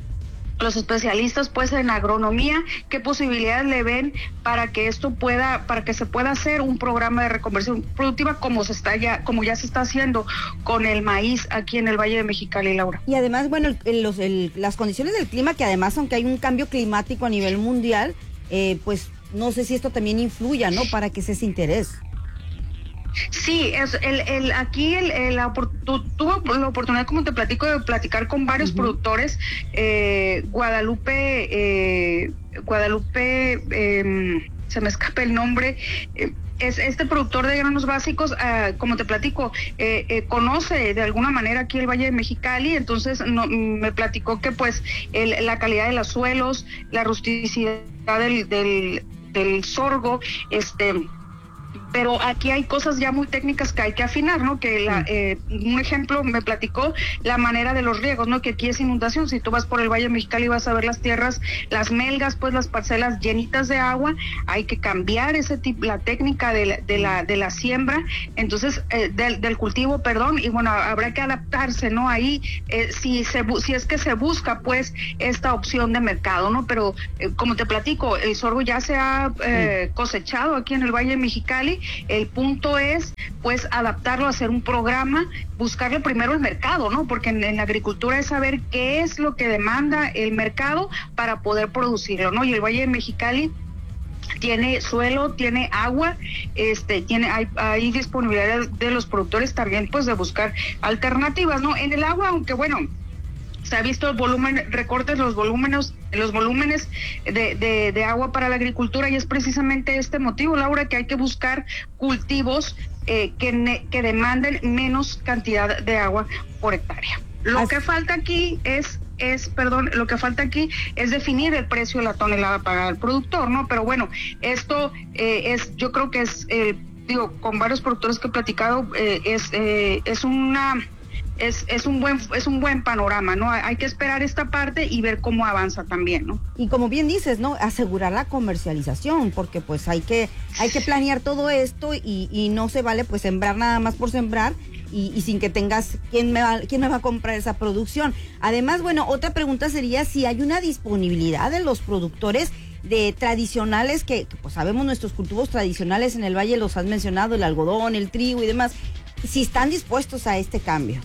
los especialistas pues en agronomía, qué posibilidades le ven para que esto pueda, para que se pueda hacer un programa de reconversión productiva como se está ya, como ya se está haciendo con el maíz aquí en el Valle de Mexicali, Laura. Y además, bueno, el, el, los, el, las condiciones del clima, que además, aunque hay un cambio climático a nivel mundial, eh, pues no sé si esto también influya, ¿no? Para que ese interés. Sí, es el, el aquí el, el la, tu, tuve la oportunidad, como te platico, de platicar con varios uh-huh. productores. eh, Guadalupe eh, Guadalupe eh, se me escapa el nombre. eh, es este productor de granos básicos, uh, como te platico, eh, eh, conoce de alguna manera aquí el Valle de Mexicali, entonces no, me platicó que pues el, la calidad de los suelos, la rusticidad del, del, del sorgo, este pero aquí hay cosas ya muy técnicas que hay que afinar, ¿no? Que la, eh, un ejemplo me platicó la manera de los riegos, ¿no? Que aquí es inundación, si tú vas por el Valle Mexicali vas a ver las tierras, las melgas, pues las parcelas llenitas de agua, hay que cambiar ese tipo, la técnica de la, de la, de la siembra, entonces, eh, del, del cultivo, perdón, y bueno, habrá que adaptarse, ¿no? Ahí, eh, si se si es que se busca, pues, esta opción de mercado, ¿no? Pero, eh, como te platico, el sorgo ya se ha eh, cosechado aquí en el Valle Mexicali. El punto es, pues, adaptarlo, hacer un programa, buscarle primero el mercado, ¿no? Porque en, en la agricultura es saber qué es lo que demanda el mercado para poder producirlo, ¿no? Y el Valle de Mexicali tiene suelo, tiene agua, este, tiene, hay, hay disponibilidad de, de los productores también, pues, de buscar alternativas, ¿no? En el agua, aunque bueno, se ha visto el volumen, recortes los volúmenes, los volúmenes de, de, de agua para la agricultura, y es precisamente este motivo, Laura, que hay que buscar cultivos eh, que, ne, que demanden menos cantidad de agua por hectárea. Lo Así. que falta aquí es es, perdón, lo que falta aquí es definir el precio de la tonelada para el productor, ¿no? Pero bueno, esto eh, es, yo creo que es, eh, digo, con varios productores que he platicado, eh, es, eh, es una... Es, es un buen es un buen panorama, ¿no? Hay que esperar esta parte y ver cómo avanza también, ¿no? Y como bien dices, ¿no? Asegurar la comercialización, porque pues hay que hay que planear todo esto y, y no se vale pues sembrar nada más por sembrar y, y sin que tengas quién me va quién me va a comprar esa producción. Además, bueno, otra pregunta sería si hay una disponibilidad de los productores de tradicionales que, que pues sabemos nuestros cultivos tradicionales en el valle los has mencionado, el algodón, el trigo y demás, si están dispuestos a este cambio.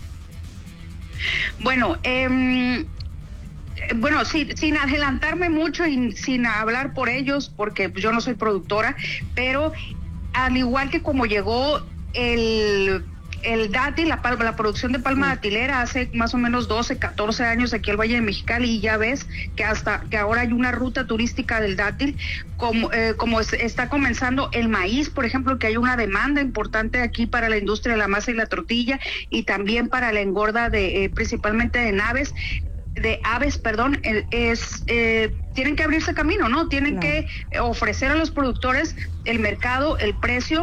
Bueno, eh, bueno, sí, sin adelantarme mucho y sin hablar por ellos, porque yo no soy productora, pero al igual que como llegó el... el dátil, la, palma, la producción de palma sí. datilera hace más o menos doce, catorce años aquí al Valle de Mexicali, y ya ves que hasta que ahora hay una ruta turística del dátil, como, eh, como es, está comenzando el maíz, por ejemplo, que hay una demanda importante aquí para la industria de la masa y la tortilla, y también para la engorda de eh, principalmente de naves, de aves, perdón, es eh, tienen que abrirse camino, ¿no? Tienen claro. que ofrecer a los productores el mercado, el precio,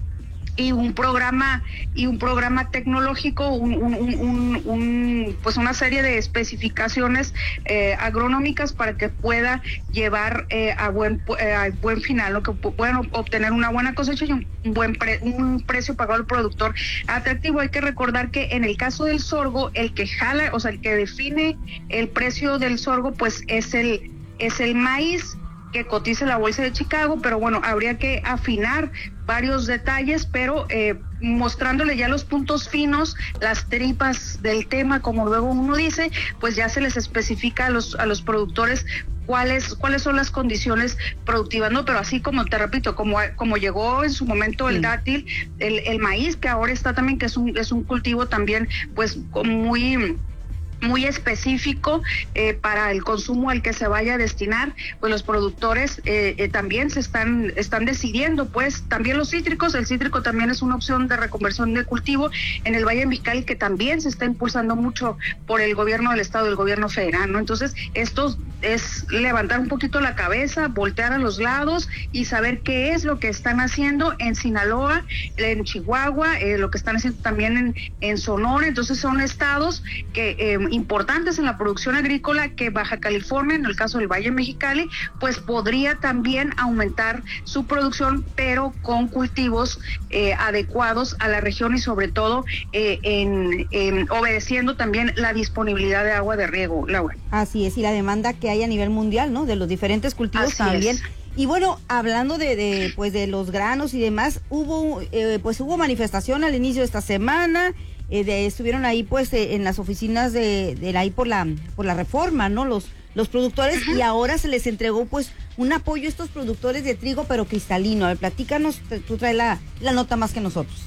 y un programa y un programa tecnológico, un, un, un, un, un pues una serie de especificaciones eh, agronómicas para que pueda llevar eh, a buen eh, a buen final, lo que puedan obtener una buena cosecha y un, un buen pre, un precio pagado al productor atractivo. Hay que recordar que en el caso del sorgo, el que jala, o sea, el que define el precio del sorgo, pues es el es el maíz que cotiza la bolsa de Chicago, pero bueno, habría que afinar varios detalles, pero eh, mostrándole ya los puntos finos, las tripas del tema, como luego uno dice, pues ya se les especifica a los a los productores cuáles cuáles son las condiciones productivas, ¿no? Pero así como te repito, como como llegó en su momento el sí. dátil, el, el maíz, que ahora está también, que es un es un cultivo también pues muy muy específico eh, para el consumo al que se vaya a destinar, pues los productores eh, eh, también se están están decidiendo, pues también los cítricos, el cítrico también es una opción de reconversión de cultivo en el Valle de Mexicali, que también se está impulsando mucho por el gobierno del estado, el gobierno federal, ¿no? Entonces, esto es levantar un poquito la cabeza, voltear a los lados y saber qué es lo que están haciendo en Sinaloa, en Chihuahua, eh, lo que están haciendo también en, en Sonora. Entonces son estados que eh, importantes en la producción agrícola, que Baja California, en el caso del Valle Mexicali, pues podría también aumentar su producción, pero con cultivos eh, adecuados a la región y sobre todo eh, en, en obedeciendo también la disponibilidad de agua de riego, Laura. Así es, y la demanda que hay a nivel mundial, ¿no? De los diferentes cultivos. Así también. Es. Y bueno, hablando de, de pues de los granos y demás, hubo eh, pues hubo manifestación al inicio de esta semana. Eh, de, estuvieron ahí pues eh, en las oficinas de, de ahí por la por la Reforma, ¿no? Los los productores. Ajá. Y ahora se les entregó pues un apoyo a estos productores de trigo, pero cristalino. A ver, platícanos, tú traes la, la nota más que nosotros.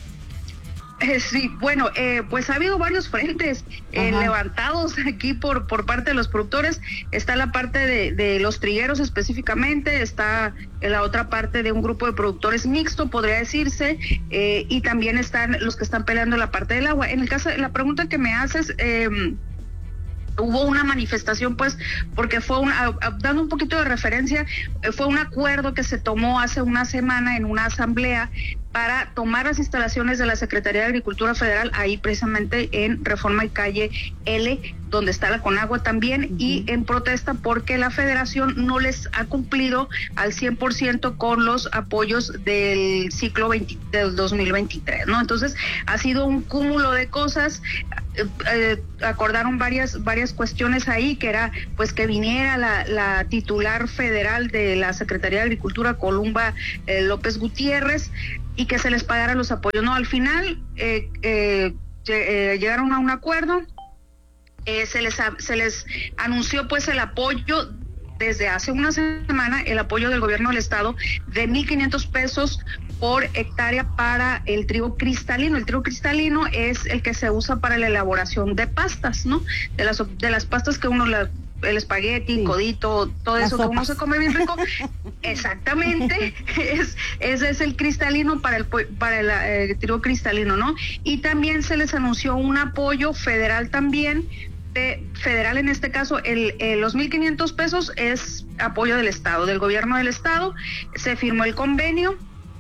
Eh, sí, bueno, eh, pues ha habido varios frentes eh, levantados aquí por por parte de los productores. Está la parte de, de los trigueros específicamente, está la otra parte de un grupo de productores mixto, podría decirse, eh, y también están los que están peleando la parte del agua. En el caso, la pregunta que me haces, eh, hubo una manifestación, pues, porque fue un, dando un poquito de referencia, fue un acuerdo que se tomó hace una semana en una asamblea para tomar las instalaciones de la Secretaría de Agricultura Federal, ahí precisamente en Reforma y Calle L, donde está la Conagua también, uh-huh. y en protesta porque la Federación no les ha cumplido al cien por ciento con los apoyos del ciclo veinte, del dos mil veintitrés, ¿no? Entonces, ha sido un cúmulo de cosas. Eh, eh, acordaron varias varias cuestiones ahí, que era pues que viniera la, la titular federal de la Secretaría de Agricultura, Columba eh, López Gutiérrez, y que se les pagara los apoyos. No, al final eh, eh, eh, llegaron a un acuerdo, eh, se les se les anunció pues el apoyo desde hace una semana, el apoyo del gobierno del estado de mil quinientos pesos por hectárea para el trigo cristalino. El trigo cristalino es el que se usa para la elaboración de pastas, ¿no? De las de las pastas que uno la el espagueti, sí. codito, todo Las eso sopas. Que uno se come bien rico. Exactamente, es, ese es el cristalino para el para el eh, trigo cristalino, ¿no? Y también se les anunció un apoyo federal también, de, federal en este caso, el, eh, los mil quinientos pesos es apoyo del estado, del gobierno del estado. Se firmó el convenio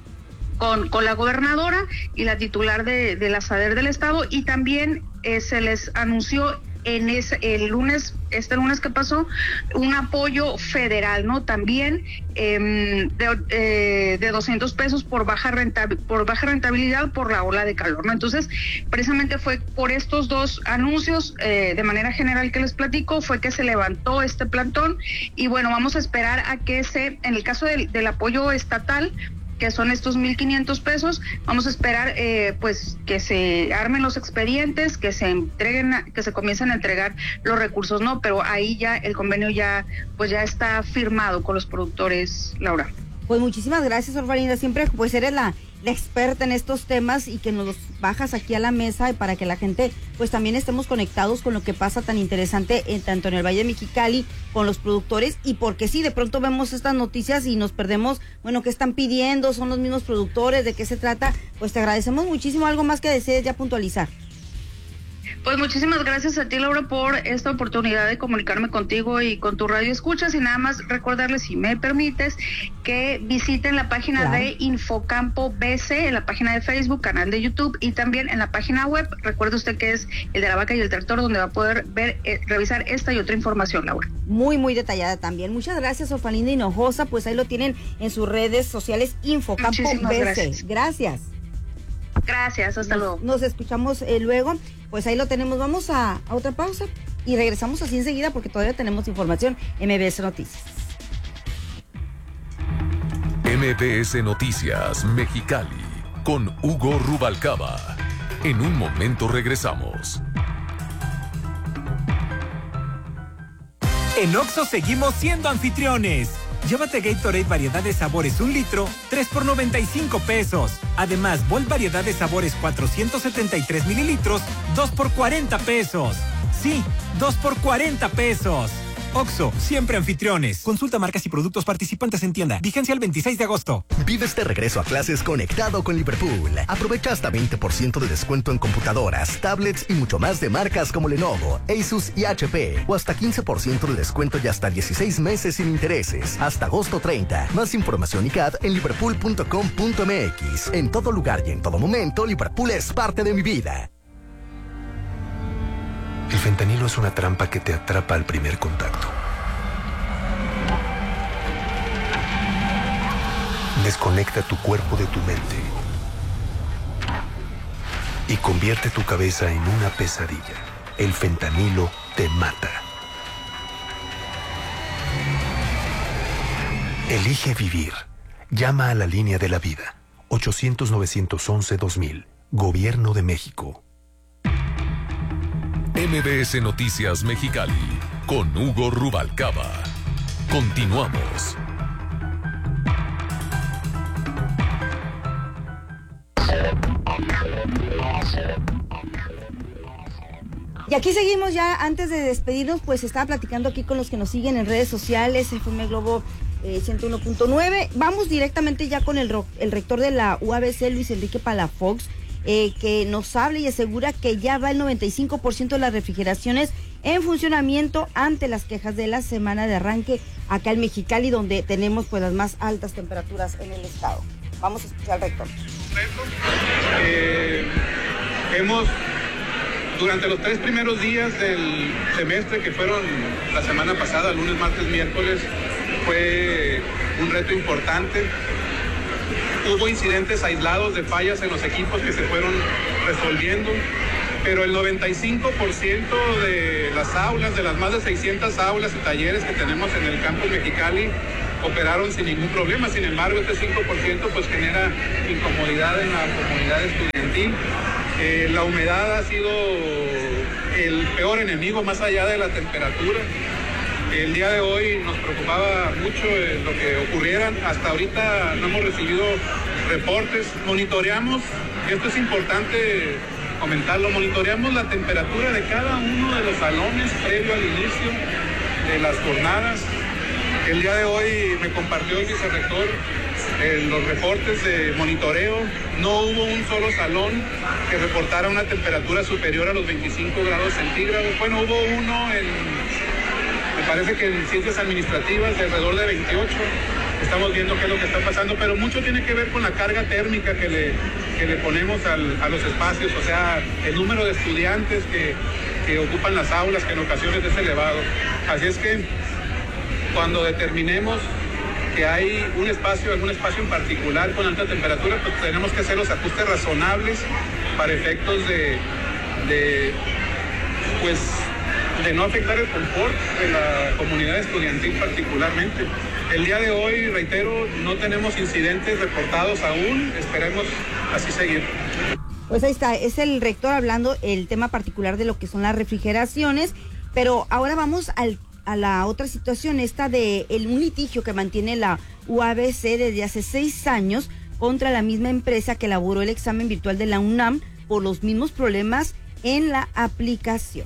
con, con la gobernadora y la titular de, de la SADER del estado, y también eh, se les anunció en ese, el lunes, este lunes que pasó, un apoyo federal, ¿no? También eh, de, eh, de doscientos pesos por baja rentabil, por baja rentabilidad por la ola de calor, ¿no? Entonces, precisamente fue por estos dos anuncios, eh, de manera general que les platico, fue que se levantó este plantón, y bueno, vamos a esperar a que se, en el caso del, del apoyo estatal, que son estos mil quinientos pesos, vamos a esperar eh, pues que se armen los expedientes, que se entreguen, que se comiencen a entregar los recursos, ¿no? Pero ahí ya el convenio ya pues ya está firmado con los productores, Laura. Pues muchísimas gracias, Orfalinda, siempre pues eres la, la experta en estos temas y que nos los bajas aquí a la mesa y para que la gente pues también estemos conectados con lo que pasa tan interesante en, tanto en el Valle de Mexicali con los productores, y porque sí, de pronto vemos estas noticias y nos perdemos, bueno, ¿qué están pidiendo? ¿Son los mismos productores? ¿De qué se trata? Pues te agradecemos muchísimo. ¿Algo más que desees ya puntualizar? Pues muchísimas gracias a ti, Laura, por esta oportunidad de comunicarme contigo y con tu radio escuchas, y nada más recordarles, si me permites, que visiten la página claro. de Infocampo B C, en la página de Facebook, canal de YouTube, y también en la página web. Recuerde usted que es el de la vaca y el tractor, donde va a poder ver, eh, revisar esta y otra información, Laura. Muy, muy detallada también. Muchas gracias, Orfalinda Hinojosa, pues ahí lo tienen en sus redes sociales, Infocampo B C. Gracias. Gracias. Gracias, hasta nos, luego. Nos escuchamos eh, luego. Pues ahí lo tenemos. Vamos a, a otra pausa y regresamos así enseguida porque todavía tenemos información. M B S Noticias. M B S Noticias Mexicali con Hugo Rubalcaba. En un momento regresamos. En Oxxo seguimos siendo anfitriones. Llévate Gatorade variedad de sabores un litro, tres por noventa y cinco pesos. Además, Volt variedad de sabores cuatrocientos setenta y tres mililitros, dos por cuarenta pesos. Sí, dos por cuarenta pesos. Oxxo, siempre anfitriones. Consulta marcas y productos participantes en tienda. Vigencia el veintiséis de agosto. Vive este regreso a clases conectado con Liverpool. Aprovecha hasta veinte por ciento de descuento en computadoras, tablets y mucho más de marcas como Lenovo, Asus y H P. O hasta quince por ciento de descuento y hasta dieciséis meses sin intereses. Hasta agosto treinta. Más información y C A D en liverpool punto com punto m x. En todo lugar y en todo momento, Liverpool es parte de mi vida. El fentanilo es una trampa que te atrapa al primer contacto. Desconecta tu cuerpo de tu mente y convierte tu cabeza en una pesadilla. El fentanilo te mata. Elige vivir. Llama a la línea de la vida. ochocientos, novecientos once, dos mil. Gobierno de México. M B S Noticias Mexicali con Hugo Rubalcaba. Continuamos. Y aquí seguimos ya. Antes de despedirnos, pues estaba platicando aquí con los que nos siguen en redes sociales, F M Globo eh, ciento uno punto nueve. Vamos directamente ya con el, el rector de la U A B C, Luis Enrique Palafox, Eh, que nos habla y asegura que ya va el noventa y cinco por ciento de las refrigeraciones en funcionamiento ante las quejas de la semana de arranque acá en Mexicali, donde tenemos pues las más altas temperaturas en el estado. Vamos a escuchar al rector. Eh, hemos, durante los tres primeros días del semestre, que fueron la semana pasada, lunes, martes, miércoles, fue un reto importante. Hubo incidentes aislados de fallas en los equipos que se fueron resolviendo, pero el noventa y cinco por ciento de las aulas, de las más de seiscientas aulas y talleres que tenemos en el campus Mexicali, operaron sin ningún problema. Sin embargo, este cinco por ciento pues genera incomodidad en la comunidad estudiantil. Eh, la humedad ha sido el peor enemigo más allá de la temperatura. El día de hoy nos preocupaba mucho eh, lo que ocurriera. Hasta ahorita no hemos recibido reportes. Monitoreamos, esto es importante comentarlo, monitoreamos la temperatura de cada uno de los salones previo al inicio de las jornadas. El día de hoy me compartió el vicerrector eh, los reportes de monitoreo. No hubo un solo salón que reportara una temperatura superior a los veinticinco grados centígrados. Bueno, hubo uno en, me parece que en ciencias administrativas, de alrededor de veintiocho. Estamos viendo qué es lo que está pasando, pero mucho tiene que ver con la carga térmica que le, que le ponemos al, a los espacios, o sea, el número de estudiantes que, que ocupan las aulas, que en ocasiones es elevado. Así es que cuando determinemos que hay un espacio, algún espacio en particular con alta temperatura, pues tenemos que hacer los ajustes razonables para efectos de, de pues, de no afectar el confort de la comunidad estudiantil particularmente. El día de hoy, reitero, no tenemos incidentes reportados aún, esperemos así seguir. Pues ahí está, es el rector hablando el tema particular de lo que son las refrigeraciones, pero ahora vamos al, a la otra situación, esta de el, un litigio que mantiene la U A B C desde hace seis años contra la misma empresa que elaboró el examen virtual de la UNAM por los mismos problemas en la aplicación.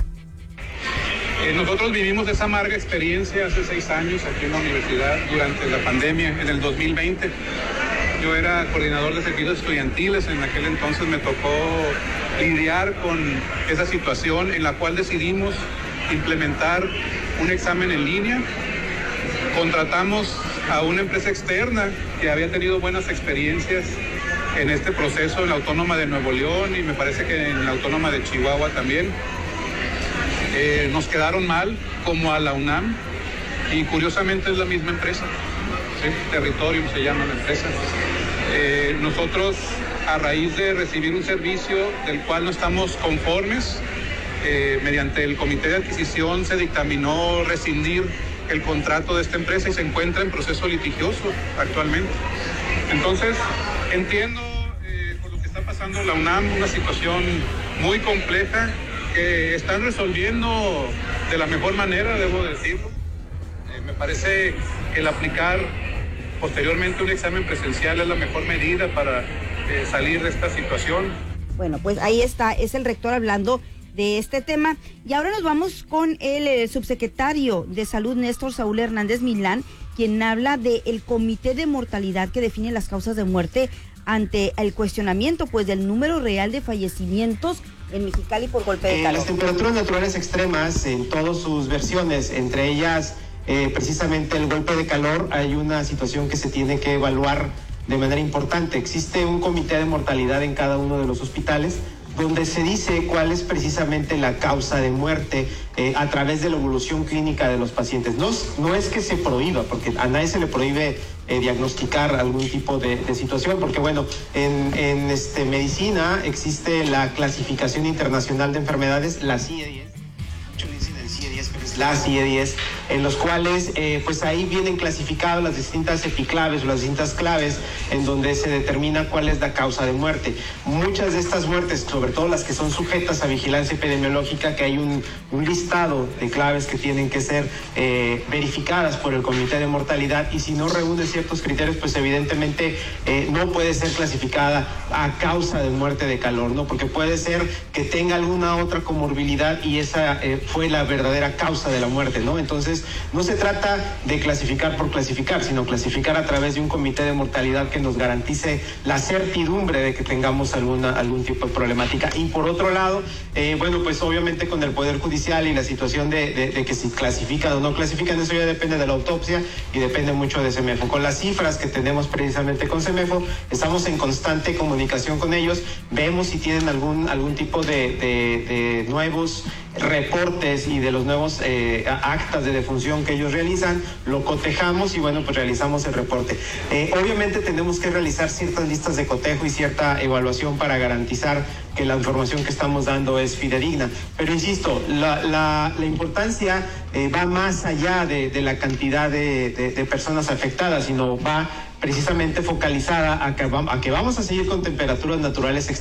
Eh, nosotros vivimos esa amarga experiencia hace seis años aquí en la universidad durante la pandemia, en el dos mil veinte. Yo era coordinador de servicios estudiantiles, en aquel entonces me tocó lidiar con esa situación en la cual decidimos implementar un examen en línea. Contratamos a una empresa externa que había tenido buenas experiencias en este proceso en la Autónoma de Nuevo León y me parece que en la Autónoma de Chihuahua también. Eh, nos quedaron mal, como a la UNAM, y curiosamente es la misma empresa, ¿sí? Territorium se llama la empresa. Eh, nosotros, a raíz de recibir un servicio del cual no estamos conformes, eh, mediante el comité de adquisición se dictaminó rescindir el contrato de esta empresa y se encuentra en proceso litigioso actualmente. Entonces, entiendo eh, por lo que está pasando la UNAM, una situación muy compleja, que están resolviendo de la mejor manera, debo decirlo. Eh, me parece que el aplicar posteriormente un examen presencial es la mejor medida para eh, salir de esta situación. Bueno, pues ahí está, es el rector hablando de este tema. Y ahora nos vamos con el, el subsecretario de Salud, Néstor Saúl Hernández Milán, quien habla del comité de mortalidad que define las causas de muerte ante el cuestionamiento pues del número real de fallecimientos en Mexicali por golpe de calor. Eh, las temperaturas naturales extremas en todas sus versiones, entre ellas eh, precisamente el golpe de calor, hay una situación que se tiene que evaluar de manera importante. Existe un comité de mortalidad en cada uno de los hospitales donde se dice cuál es precisamente la causa de muerte eh, a través de la evolución clínica de los pacientes. No, no es que se prohíba, porque a nadie se le prohíbe eh, diagnosticar algún tipo de, de situación, porque bueno, en, en este, medicina existe la clasificación internacional de enfermedades, la C I E diez, muchos dicen el C I E diez, pero es la C I E diez, en los cuales eh, pues ahí vienen clasificadas las distintas epiclaves o las distintas claves en donde se determina cuál es la causa de muerte. Muchas de estas muertes, sobre todo las que son sujetas a vigilancia epidemiológica, que hay un, un listado de claves que tienen que ser eh, verificadas por el comité de mortalidad, y si no reúne ciertos criterios, pues evidentemente eh, no puede ser clasificada a causa de muerte de calor, ¿no? Porque puede ser que tenga alguna otra comorbilidad y esa eh, fue la verdadera causa de la muerte, ¿no? Entonces Entonces, no se trata de clasificar por clasificar, sino clasificar a través de un comité de mortalidad que nos garantice la certidumbre de que tengamos alguna, algún tipo de problemática. Y por otro lado, eh, bueno, pues obviamente con el Poder Judicial y la situación de, de, de que si clasifican o no clasifican, eso ya depende de la autopsia y depende mucho de CEMEFO. Con las cifras que tenemos precisamente con CEMEFO, estamos en constante comunicación con ellos, vemos si tienen algún, algún tipo de, de, de nuevos reportes y de los nuevos eh, actas de defunción que ellos realizan, lo cotejamos y bueno, pues realizamos el reporte. Eh, obviamente tenemos que realizar ciertas listas de cotejo y cierta evaluación para garantizar que la información que estamos dando es fidedigna. Pero insisto, la, la, la importancia eh, va más allá de, de la cantidad de, de, de personas afectadas, sino va precisamente focalizada a que, a que vamos a seguir con temperaturas naturales extremas